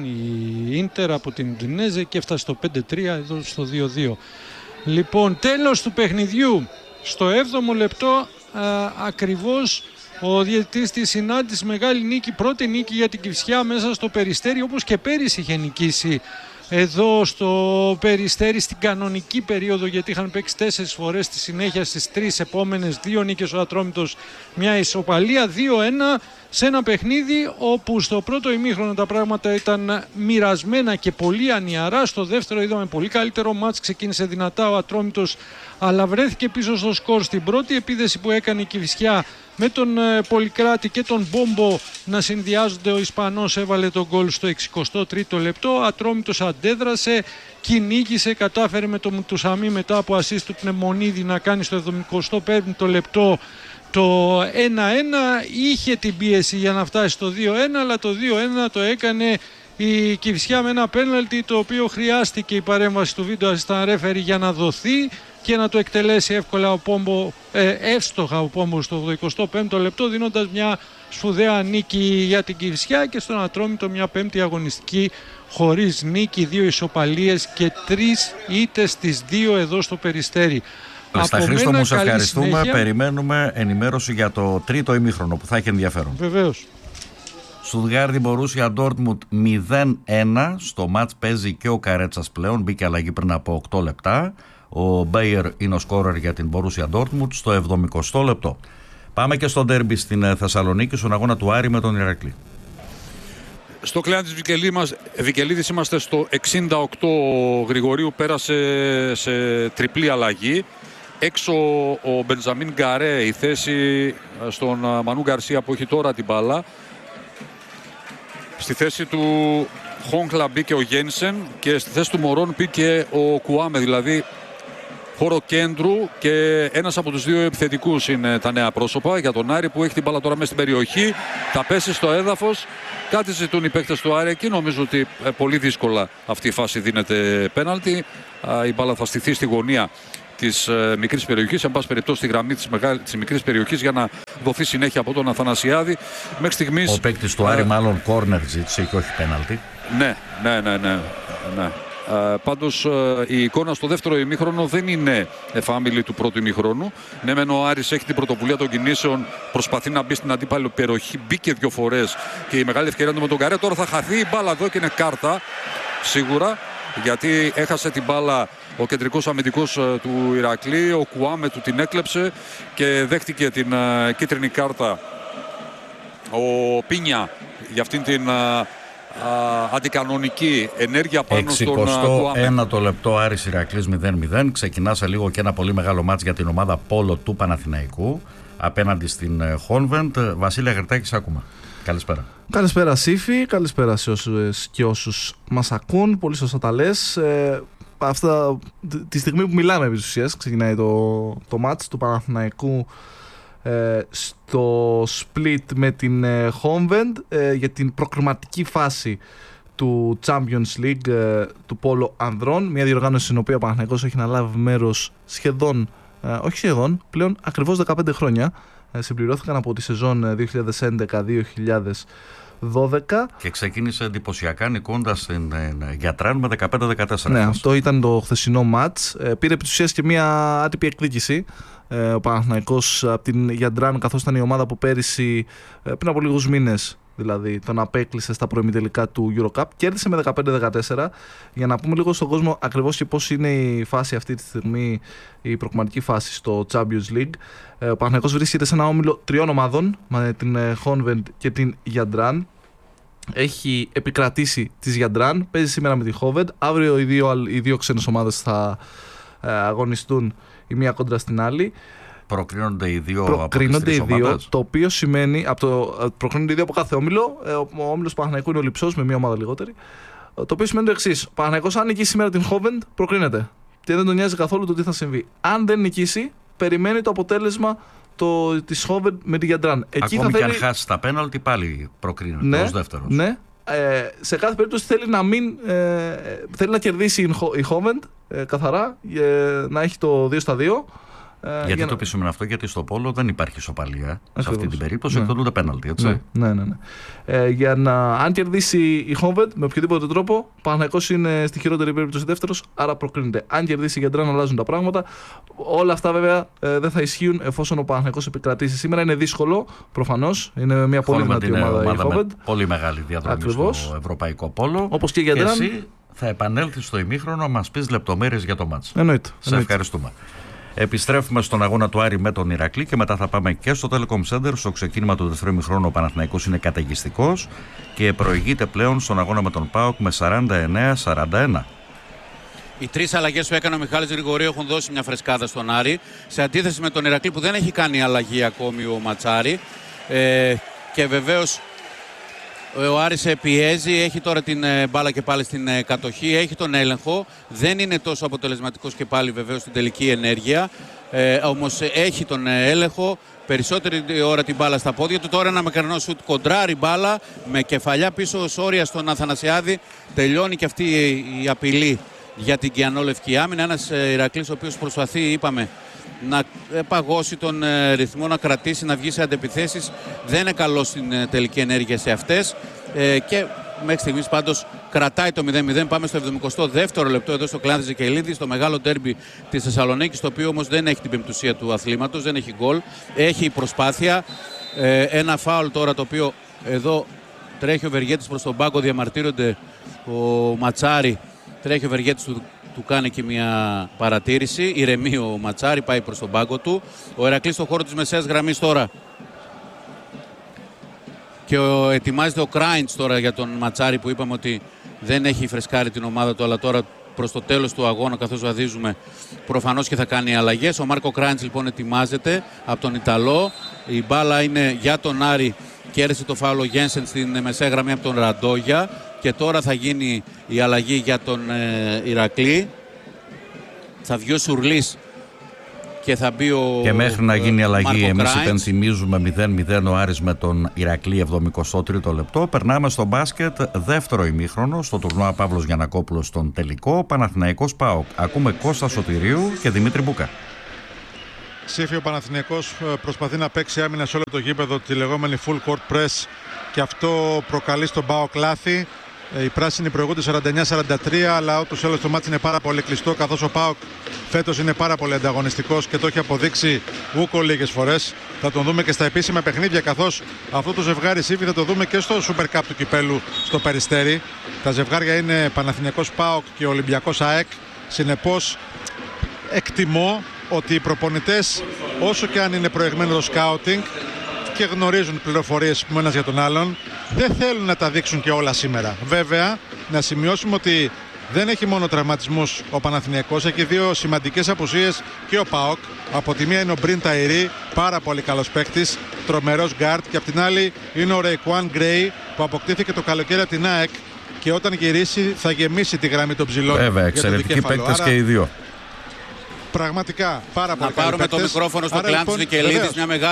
η Ίντερ από την Ουντινέζε και έφτασε στο 5-3, εδώ στο 2-2. Λοιπόν, τέλος του παιχνιδιού. Στο 7ο λεπτό ακριβώς ο διαιτητής της συνάντησε μεγάλη νίκη, πρώτη νίκη για την Κηφισιά μέσα στο Περιστέρι, όπως και πέρυσι είχε νικήσει εδώ στο Περιστέρι στην κανονική περίοδο, γιατί είχαν παίξει 4 φορές στη συνέχεια στις 3 επόμενες, 2 νίκες ο Ατρόμητος, μια ισοπαλία, 2-1 σε ένα παιχνίδι όπου στο πρώτο ημίχρονο τα πράγματα ήταν μοιρασμένα και πολύ ανιαρά. Στο δεύτερο είδαμε πολύ καλύτερο μάτς, ξεκίνησε δυνατά ο Ατρόμητος αλλά βρέθηκε πίσω στο σκορ. Στην πρώτη επίδεση που έκανε η Κηφισιά με τον Πολυκράτη και τον Μπόμπο να συνδυάζονται, ο Ισπανός έβαλε τον γκολ στο 63ο λεπτό. Ο Ατρόμητος αντέδρασε, κυνήγησε, κατάφερε με τον Μουτουσαμί μετά από assist του Πνευμονίδη να κάνει στο 75ο λεπτό το 1-1. Είχε την πίεση για να φτάσει στο 2-1, αλλά το 2-1 το έκανε η Κηφισιά με ένα πέναλτι, το οποίο χρειάστηκε η παρέμβαση του βίντεο assistant referee για να δοθεί και να το εκτελέσει εύκολα ο Πόμπο, εύστοχα ο Πόμπο στο 25ο λεπτό, δίνοντας μια σπουδαία νίκη για την Κηφισιά, και στον Ατρόμητο μια πέμπτη αγωνιστική χωρίς νίκη, 2 ισοπαλίες και 3 ήττες στις 2 εδώ στο Περιστέρι. Στα Χρήστο μου, σε ευχαριστούμε. Συνέχεια. Περιμένουμε ενημέρωση για το τρίτο ημίχρονο που θα έχει ενδιαφέρον. Βεβαίως. Στουτγκάρδη Μπορούσια Ντόρτμουντ 0-1. Στο μάτς παίζει και ο Καρέτσας πλέον. Μπήκε αλλαγή πριν από 8 λεπτά. Ο Μπέιερ είναι ο σκόρερ για την Μπορούσια Ντόρτμουντ στο 70ο λεπτό. Πάμε και στο ντέρμπι στην Θεσσαλονίκη, στον αγώνα του Άρη με τον Ηρακλή. Στο κλέον της Βικελίδης είμαστε στο 68. Ο Γρηγορίου πέρασε σε τριπλή αλλαγή. έξω ο Μπενζαμίν Γκαρέ, η θέση στον Μανού Γκαρσία που έχει τώρα την μπάλα. Στη θέση του Χόγκλα μπήκε ο Γένσεν και στη θέση του Μωρόν μπήκε ο Κουάμε, δηλαδή χώρο κέντρου, και ένας από τους δύο επιθετικούς είναι τα νέα πρόσωπα για τον Άρη που έχει την μπάλα τώρα μέσα στην περιοχή. Θα πέσει στο έδαφος. Κάτι ζητούν οι παίκτες του Άρη εκεί. Νομίζω ότι πολύ δύσκολα αυτή η φάση δίνεται πέναλτι. Η μπάλα θα στηθεί στη γωνία της μικρής περιοχής, εν πάση περιπτώσει στη γραμμή της μικρής περιοχής, για να δοθεί συνέχεια από τον Αθανασιάδη. Μέχρι στιγμής, ο παίκτης του Άρη μάλλον κόρνερ ζήτησε και όχι πέναλτι. Ναι. Πάντως η εικόνα στο δεύτερο ημίχρονο δεν είναι εφάμιλη του πρώτου ημίχρονου. Ναι, μεν ο Άρης έχει την πρωτοβουλία των κινήσεων, προσπαθεί να μπει στην αντίπαλη περιοχή, μπήκε 2 φορές και η μεγάλη ευκαιρία του με τον Καρέ. Τώρα θα χαθεί η μπάλα εδώ και είναι κάρτα σίγουρα, γιατί έχασε την μπάλα ο κεντρικός αμυντικός του Ηρακλή. Ο Κουάμε του την έκλεψε και δέχτηκε την κίτρινη κάρτα ο Πίνια για αυτήν την αντικανονική ενέργεια πάνω στον Κουάμε. 61 λεπτό, Άρης Ηρακλής 0-0. Ξεκινά σε λίγο και ένα πολύ μεγάλο μάτς για την ομάδα Πόλο του Παναθηναϊκού απέναντι στην Χόνβεντ. Βασίλη Αγριτάκη, ακούμε. Καλησπέρα. Καλησπέρα Σύφη, καλησπέρα σε όσους και όσους μας ακούν. Πολύ σωστά τα λες. Αυτά, τη στιγμή που μιλάμε επί της ουσίας, ξεκινάει το μάτς του Παναθηναϊκού στο split με την Honved για την προκριματική φάση του Champions League του Πόλο Ανδρών. Μια διοργάνωση στην οποία ο Παναθηναϊκός έχει να λάβει μέρος πλέον ακριβώς 15 χρόνια. Συμπληρώθηκαν από τη σεζόν 2011-2012 και ξεκίνησε εντυπωσιακά νικώντας την Γιατράν με 15-14. Ναι, αυτό ήταν το χθεσινό μάτς. Πήρε επί της ουσίας και μια άτυπη εκδίκηση ο Παναθηναϊκός από την Γιατράν, καθώς ήταν η ομάδα που πέρυσι, πριν από λίγους μήνες δηλαδή, τον απέκλεισε στα προημιτελικά του Eurocup. Κέρδισε με 15-14. Για να πούμε λίγο στον κόσμο ακριβώς και πώς είναι η φάση αυτή τη στιγμή, η προκριματική φάση στο Champions League. Ο Παναθηναϊκός βρίσκεται σε ένα όμιλο 3 ομάδων με την Honved και την Γιαντράν. Έχει επικρατήσει της Γιαντράν, παίζει σήμερα με τη Honved. Αύριο οι δύο ξένες ομάδες θα αγωνιστούν η μία κόντρα στην άλλη. Προκρίνονται οι δύο από τις τρεις ομάδες. Το οποίο σημαίνει, προκρίνονται οι δύο από κάθε όμιλο. Ο όμιλος του Παναθηναϊκού είναι ο Λειψός με μία ομάδα λιγότερη. Το οποίο σημαίνει το εξής: ο Παναθηναϊκός, αν νικήσει σήμερα την Honved, προκρίνεται. Και δεν τον νοιάζει καθόλου το τι θα συμβεί. Αν δεν νικήσει, περιμένει το αποτέλεσμα της Honved με τη Γιαντράν. Ακόμη και αν χάσει τα πέναλτι, πάλι προκρίνεται ως δεύτερος. Ναι. Σε κάθε περίπτωση θέλει να κερδίσει η Honved καθαρά, να έχει το 2-2. Γιατί το επισημαίνω αυτό? Γιατί στο Πόλο δεν υπάρχει ισοπαλία. Σε αυτή την περίπτωση εκδοτούνται πέναλτι, έτσι. Ναι. Αν κερδίσει η Honved με οποιοδήποτε τρόπο, ο Παναθηναϊκός είναι στη χειρότερη περίπτωση δεύτερος, άρα προκρίνεται. Αν κερδίσει η Γιαντράν, αλλάζουν τα πράγματα. Όλα αυτά βέβαια δεν θα ισχύουν εφόσον ο Παναθηναϊκός επικρατήσει. Σήμερα είναι δύσκολο, προφανώς. Είναι μια πολύ δυνατή ομάδα η Honved. Πολύ μεγάλη διαδρομή στο ευρωπαϊκό Πόλο. Όπως και η Γιαντράν. Εσύ θα επανέλθεις στο ημίχρονο να μας πεις λεπτομέρειες για το μάτς. Εννοείται. Σε ευχαριστούμε. Επιστρέφουμε στον αγώνα του Άρη με τον Ηρακλή και μετά θα πάμε και στο Telecom Center. Στο ξεκίνημα του δεύτερου ημιχρόνου ο Παναθηναϊκός είναι καταιγιστικός και προηγείται πλέον στον αγώνα με τον ΠΑΟΚ με 49-41. Οι 3 αλλαγές που έκανε ο Μιχάλης Γρηγορίου έχουν δώσει μια φρεσκάδα στον Άρη, σε αντίθεση με τον Ηρακλή που δεν έχει κάνει αλλαγή ακόμη ο Ματσάρη. Και βεβαίως ο Άρης πιέζει, έχει τώρα την μπάλα και πάλι στην κατοχή, έχει τον έλεγχο, δεν είναι τόσο αποτελεσματικός και πάλι βεβαίως στην τελική ενέργεια, όμως έχει τον έλεγχο, περισσότερη ώρα την μπάλα στα πόδια του. Τώρα ένα μακρινό σουτ, κοντράρει μπάλα με κεφαλιά πίσω σόρια στον Αθανασιάδη, τελειώνει και αυτή η απειλή για την κιανόλευκη άμυνα. Ένας Ηρακλής ο οποίος προσπαθεί, είπαμε, να παγώσει τον ρυθμό, να κρατήσει, να βγει σε αντεπιθέσεις. Δεν είναι καλό στην τελική ενέργεια σε αυτές και μέχρι στιγμής πάντως κρατάει το 0-0. Πάμε στο 72ο λεπτό εδώ στο Κλάνθη Ζικελίδη, στο μεγάλο ντέρμπι της Θεσσαλονίκης, το οποίο όμως δεν έχει την πεμπτουσία του αθλήματος, δεν έχει γκολ, έχει προσπάθεια. Ένα φάουλ τώρα, το οποίο εδώ τρέχει ο Βεργέτης προς τον πάγκο, διαμαρτύρονται ο Ματσάρη, τρέχει ο Βεργέτης, του κάνει και μια παρατήρηση. Ηρεμεί ο Ματσάρη, πάει προς τον πάγκο του. Ο Ηρακλής στο χώρο της μεσαίας γραμμής τώρα. Και ετοιμάζεται ο Κράιντς τώρα για τον Ματσάρη, που είπαμε ότι δεν έχει φρεσκάρει την ομάδα του, αλλά τώρα προς το τέλος του αγώνα, καθώς βαδίζουμε, προφανώς και θα κάνει αλλαγές. Ο Μάρκο Κράντς λοιπόν ετοιμάζεται από τον Ιταλό. Η μπάλα είναι για τον Άρη. Κέρδισε το φάουλο Γένσεν στην μεσαία γραμμή από τον Ραντόγια. Και τώρα θα γίνει η αλλαγή για τον Ηρακλή. Θα βγει ο Σουρλής και θα μπει ο Και μέχρι να γίνει η αλλαγή, εμείς υπενθυμίζουμε 0-0 ο Άρης με τον Ηρακλή, 73ο λεπτό. Περνάμε στο μπάσκετ, δεύτερο ημίχρονο, στο τουρνουά Παύλος Γιαννακόπουλος στον τελικό. Παναθηναϊκός ΠΑΟΚ. Ακούμε Κώστα Σωτηρίου και Δημήτρη Μπούκα. Σύφη, ο Παναθηναϊκός προσπαθεί να παίξει άμυνα σε όλο το γήπεδο, τη λεγόμενη full court press, και αυτό προκαλεί στον ΠΑΟΚ λάθη. Οι πράσινοι προηγούνται 49-43, αλλά ούτως ή άλλως το μάτς είναι πάρα πολύ κλειστό, καθώς ο ΠΑΟΚ φέτος είναι πάρα πολύ ανταγωνιστικός και το έχει αποδείξει ούκο λίγες φορές. Θα τον δούμε και στα επίσημα παιχνίδια, καθώς αυτό το ζευγάρι Σύφη θα το δούμε και στο Super Cup του Κυπέλου στο Περιστέρι. Τα ζευγάρια είναι Παναθηναϊκός ΠΑΟΚ και Ολυμπιακός ΑΕΚ. Συνεπώς εκτιμώ ότι οι προπονητές, όσο και αν είναι προηγμένο το σκάουτινγκ και γνωρίζουν πληροφορίες που ένας για τον άλλον, δεν θέλουν να τα δείξουν και όλα σήμερα. Βέβαια, να σημειώσουμε ότι δεν έχει μόνο τραυματισμούς ο Παναθηναϊκός, έχει δύο σημαντικές απουσίες και ο ΠΑΟΚ. Από τη μία είναι ο Μπριν Ταϊρή, πάρα πολύ καλός παίκτης, τρομερός γκάρτ, και από την άλλη είναι ο Ρεϊκουάν Γκρέι, που αποκτήθηκε το καλοκαίρι από την ΑΕΚ και όταν γυρίσει θα γεμίσει τη γραμμή των ψηλών. Βέβαια, εξαιρετικοί παίκτες και οι δύο. Πραγματικά πάρα πολύ. Να πάρουμε παίκτες. το μικρόφωνο στο Κλάντης Βικελίδης.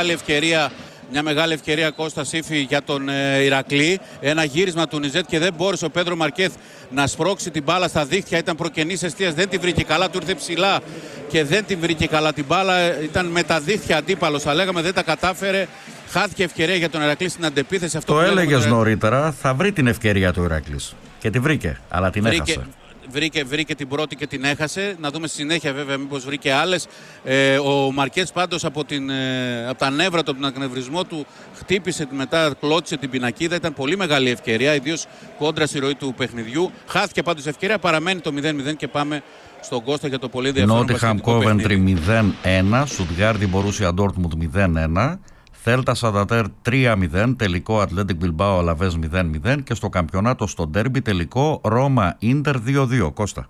Μια μεγάλη ευκαιρία Κώστα Σύφη για τον Ηρακλή. Ένα γύρισμα του Νιζέτ και δεν μπόρεσε ο Πέντρο Μαρκέθ να σπρώξει την μπάλα στα δίχτυα. Ήταν προκενής εστίας, δεν την βρήκε καλά. Του ήρθε ψηλά και δεν την βρήκε καλά την μπάλα. Ήταν με τα δίχτυα αντίπαλος, θα λέγαμε, δεν τα κατάφερε. Χάθηκε ευκαιρία για τον Ηρακλή στην αντεπίθεση. Αυτό το έλεγες νωρίτερα, θα βρει την ευκαιρία του Ηρακλής. Και τη βρήκε, αλλά την έχασε. Βρήκε την πρώτη και την έχασε. Να δούμε στη συνέχεια βέβαια μήπως βρήκε άλλες. Ο Μαρκέτς πάντως από τα νεύρα του, από τον ακνευρισμό του, χτύπησε μετά, κλώτησε την πινακίδα. Ήταν πολύ μεγάλη ευκαιρία, ιδίως κόντρα στη ροή του παιχνιδιού. Χάθηκε πάντως ευκαιρία, παραμένει το 0-0 και πάμε στον Κώστα για το πολύ ενδιαφέρον μπασκετικό παιχνίδι. Νότιχαμ Κόβεντρι 0-1, Στουτγκάρντι Μπορούσια Ντόρτμουντ 0-1. Θέλτα Σανταντέρ 3-0, τελικό Ατλέτικ Μπιλμπάο Αλαβές 0-0 και στο καμπιονάτο στο ντέρμπι τελικό Ρώμα Ίντερ 2-2. Κώστα.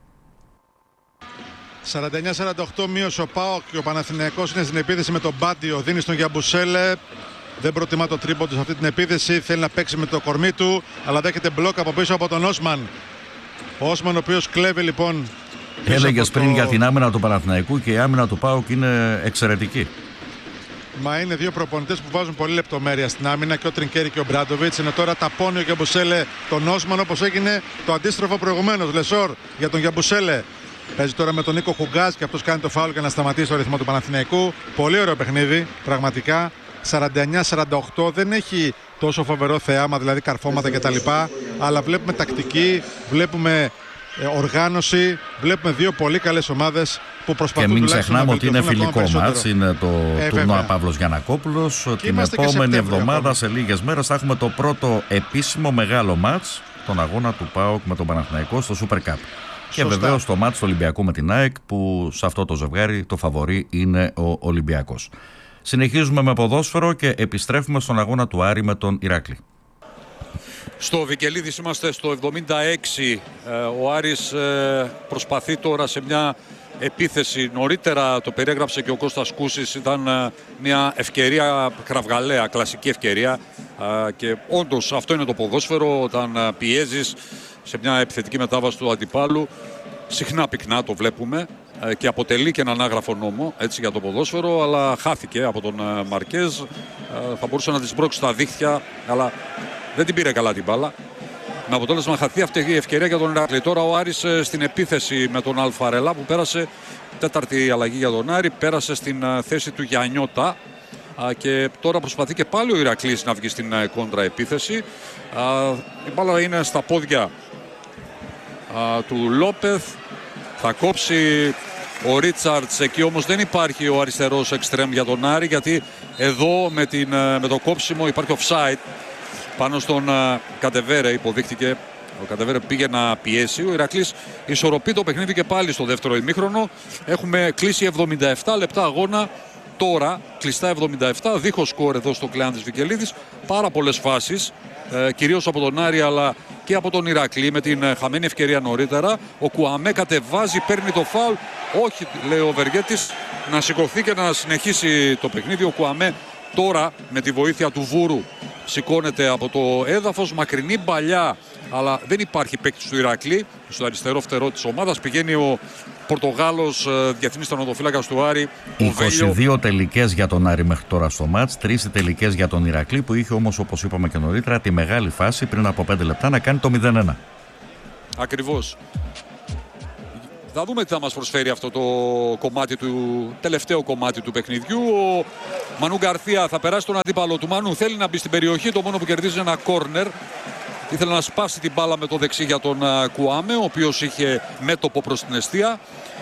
49-48 μείωσε ο ΠΑΟΚ και ο Παναθηναϊκός είναι στην επίθεση με τον Μπάντιο. Δίνει στον Γιαμπουσέλε. Δεν προτιμά το τρίποντο σε αυτή την επίθεση. Θέλει να παίξει με το κορμί του, αλλά δέχεται μπλοκ από πίσω από τον Όσμαν. Ο Όσμαν, ο οποίος κλέβει λοιπόν. Έλεγες πριν για την άμυνα του Παναθηναϊκού και η άμυνα του ΠΑΟΚ είναι εξαιρετική. Μα είναι δύο προπονητές που βάζουν πολύ λεπτομέρεια στην άμυνα, και ο Τρινκέρι και ο Μπράντοβιτς. Ενώ τώρα ταπώνει ο Γιαμπουσέλε τον Όσμαν, όπως έγινε το αντίστροφο προηγουμένως. Λεσόρ για τον Γιαμπουσέλε. Παίζει τώρα με τον Νίκο Χουγκάς και αυτός κάνει το φάουλ για να σταματήσει το ρυθμό του Παναθηναϊκού. Πολύ ωραίο παιχνίδι, πραγματικά. 49-48, δεν έχει τόσο φοβερό θεάμα, δηλαδή καρφώματα κτλ. Αλλά βλέπουμε τακτική, βλέπουμε οργάνωση, βλέπουμε δύο πολύ καλές ομάδες που προσπαθούν. Και μην ξεχνάμε ότι είναι φιλικό μάτς, είναι το τουρνουά Παύλος Γιαννακόπουλος. Την επόμενη εβδομάδα, σε λίγες μέρες, θα έχουμε το πρώτο επίσημο μεγάλο μάτς, τον αγώνα του ΠΑΟΚ με τον Παναθηναϊκό στο Super Cup. Και βεβαίως το μάτς του Ολυμπιακού με την ΑΕΚ, που σε αυτό το ζευγάρι το φαβορί είναι ο Ολυμπιακός. Συνεχίζουμε με ποδόσφαιρο και επιστρέφουμε στον αγώνα του Άρη με τον Ηράκλη. Στο Βικελίδης είμαστε στο 76. Ο Άρης προσπαθεί τώρα σε μια επίθεση. Νωρίτερα το περιέγραψε και ο Κώστας Κούσης. Ήταν μια ευκαιρία κραυγαλαία, κλασική ευκαιρία. Και όντως αυτό είναι το ποδόσφαιρο, όταν πιέζεις σε μια επιθετική μετάβαση του αντιπάλου. Συχνά πυκνά το βλέπουμε και αποτελεί και έναν άγραφο νόμο έτσι, για το ποδόσφαιρο, αλλά χάθηκε από τον Μαρκέζ. Θα μπορούσε να τη σπρώξει στα δίχτυα, αλλά δεν την πήρε καλά την μπάλα. Με αποτέλεσμα να χαθεί αυτή η ευκαιρία για τον Ηρακλή. Τώρα ο Άρης στην επίθεση με τον Αλφαρελά, που πέρασε τέταρτη αλλαγή για τον Άρη, πέρασε στην θέση του Γιαννιώτα. Και τώρα προσπαθεί και πάλι ο Ηρακλής να βγει στην κόντρα επίθεση. Η μπάλα είναι στα πόδια του Λόπεθ. Θα κόψει ο Ρίτσαρτς εκεί, όμως δεν υπάρχει ο αριστερός εξτρέμ για τον Άρη, γιατί εδώ με το κόψιμο υπάρχει offside πάνω στον Κατεβέρε, υποδείχτηκε. Ο Κατεβέρε πήγε να πιέσει. Ο Ηρακλής ισορροπεί το παιχνίδι και πάλι στο δεύτερο ημίχρονο. Έχουμε κλείσει 77 λεπτά αγώνα. Τώρα κλειστά 77, δίχως σκορ εδώ στο Κλεάνθης Βικελίδης. Πάρα πολλές φάσεις, κυρίως από τον Άρη, αλλά και από τον Ηρακλή με την χαμένη ευκαιρία νωρίτερα. Ο Κουαμέ κατεβάζει, παίρνει το φάουλ. Όχι, λέει ο Βεργέτης, να σηκωθεί και να συνεχίσει το παιχνίδι. Ο Κουαμέ τώρα με τη βοήθεια του Βούρου σηκώνεται από το έδαφος, μακρινή παλιά, αλλά δεν υπάρχει παίκτης του Ηρακλή. Στο αριστερό φτερό της ομάδας πηγαίνει ο Πορτογάλος διεθνής τερματοφύλακας του Άρη. 22 τελικές για τον Άρη μέχρι τώρα στο μάτς, 3 τελικές για τον Ηρακλή, που είχε όμως, όπως είπαμε και νωρίτερα, τη μεγάλη φάση πριν από 5 λεπτά να κάνει το 0-1. Ακριβώς. Θα δούμε τι θα μας προσφέρει αυτό το κομμάτι τελευταίο κομμάτι του παιχνιδιού. Ο Μανού Γκαρθία θα περάσει τον αντίπαλο του. Μανού θέλει να μπει στην περιοχή, το μόνο που κερδίζει είναι ένα κόρνερ. Ήθελε να σπάσει την μπάλα με το δεξί για τον Κουάμε, ο οποίος είχε μέτωπο προς την εστία.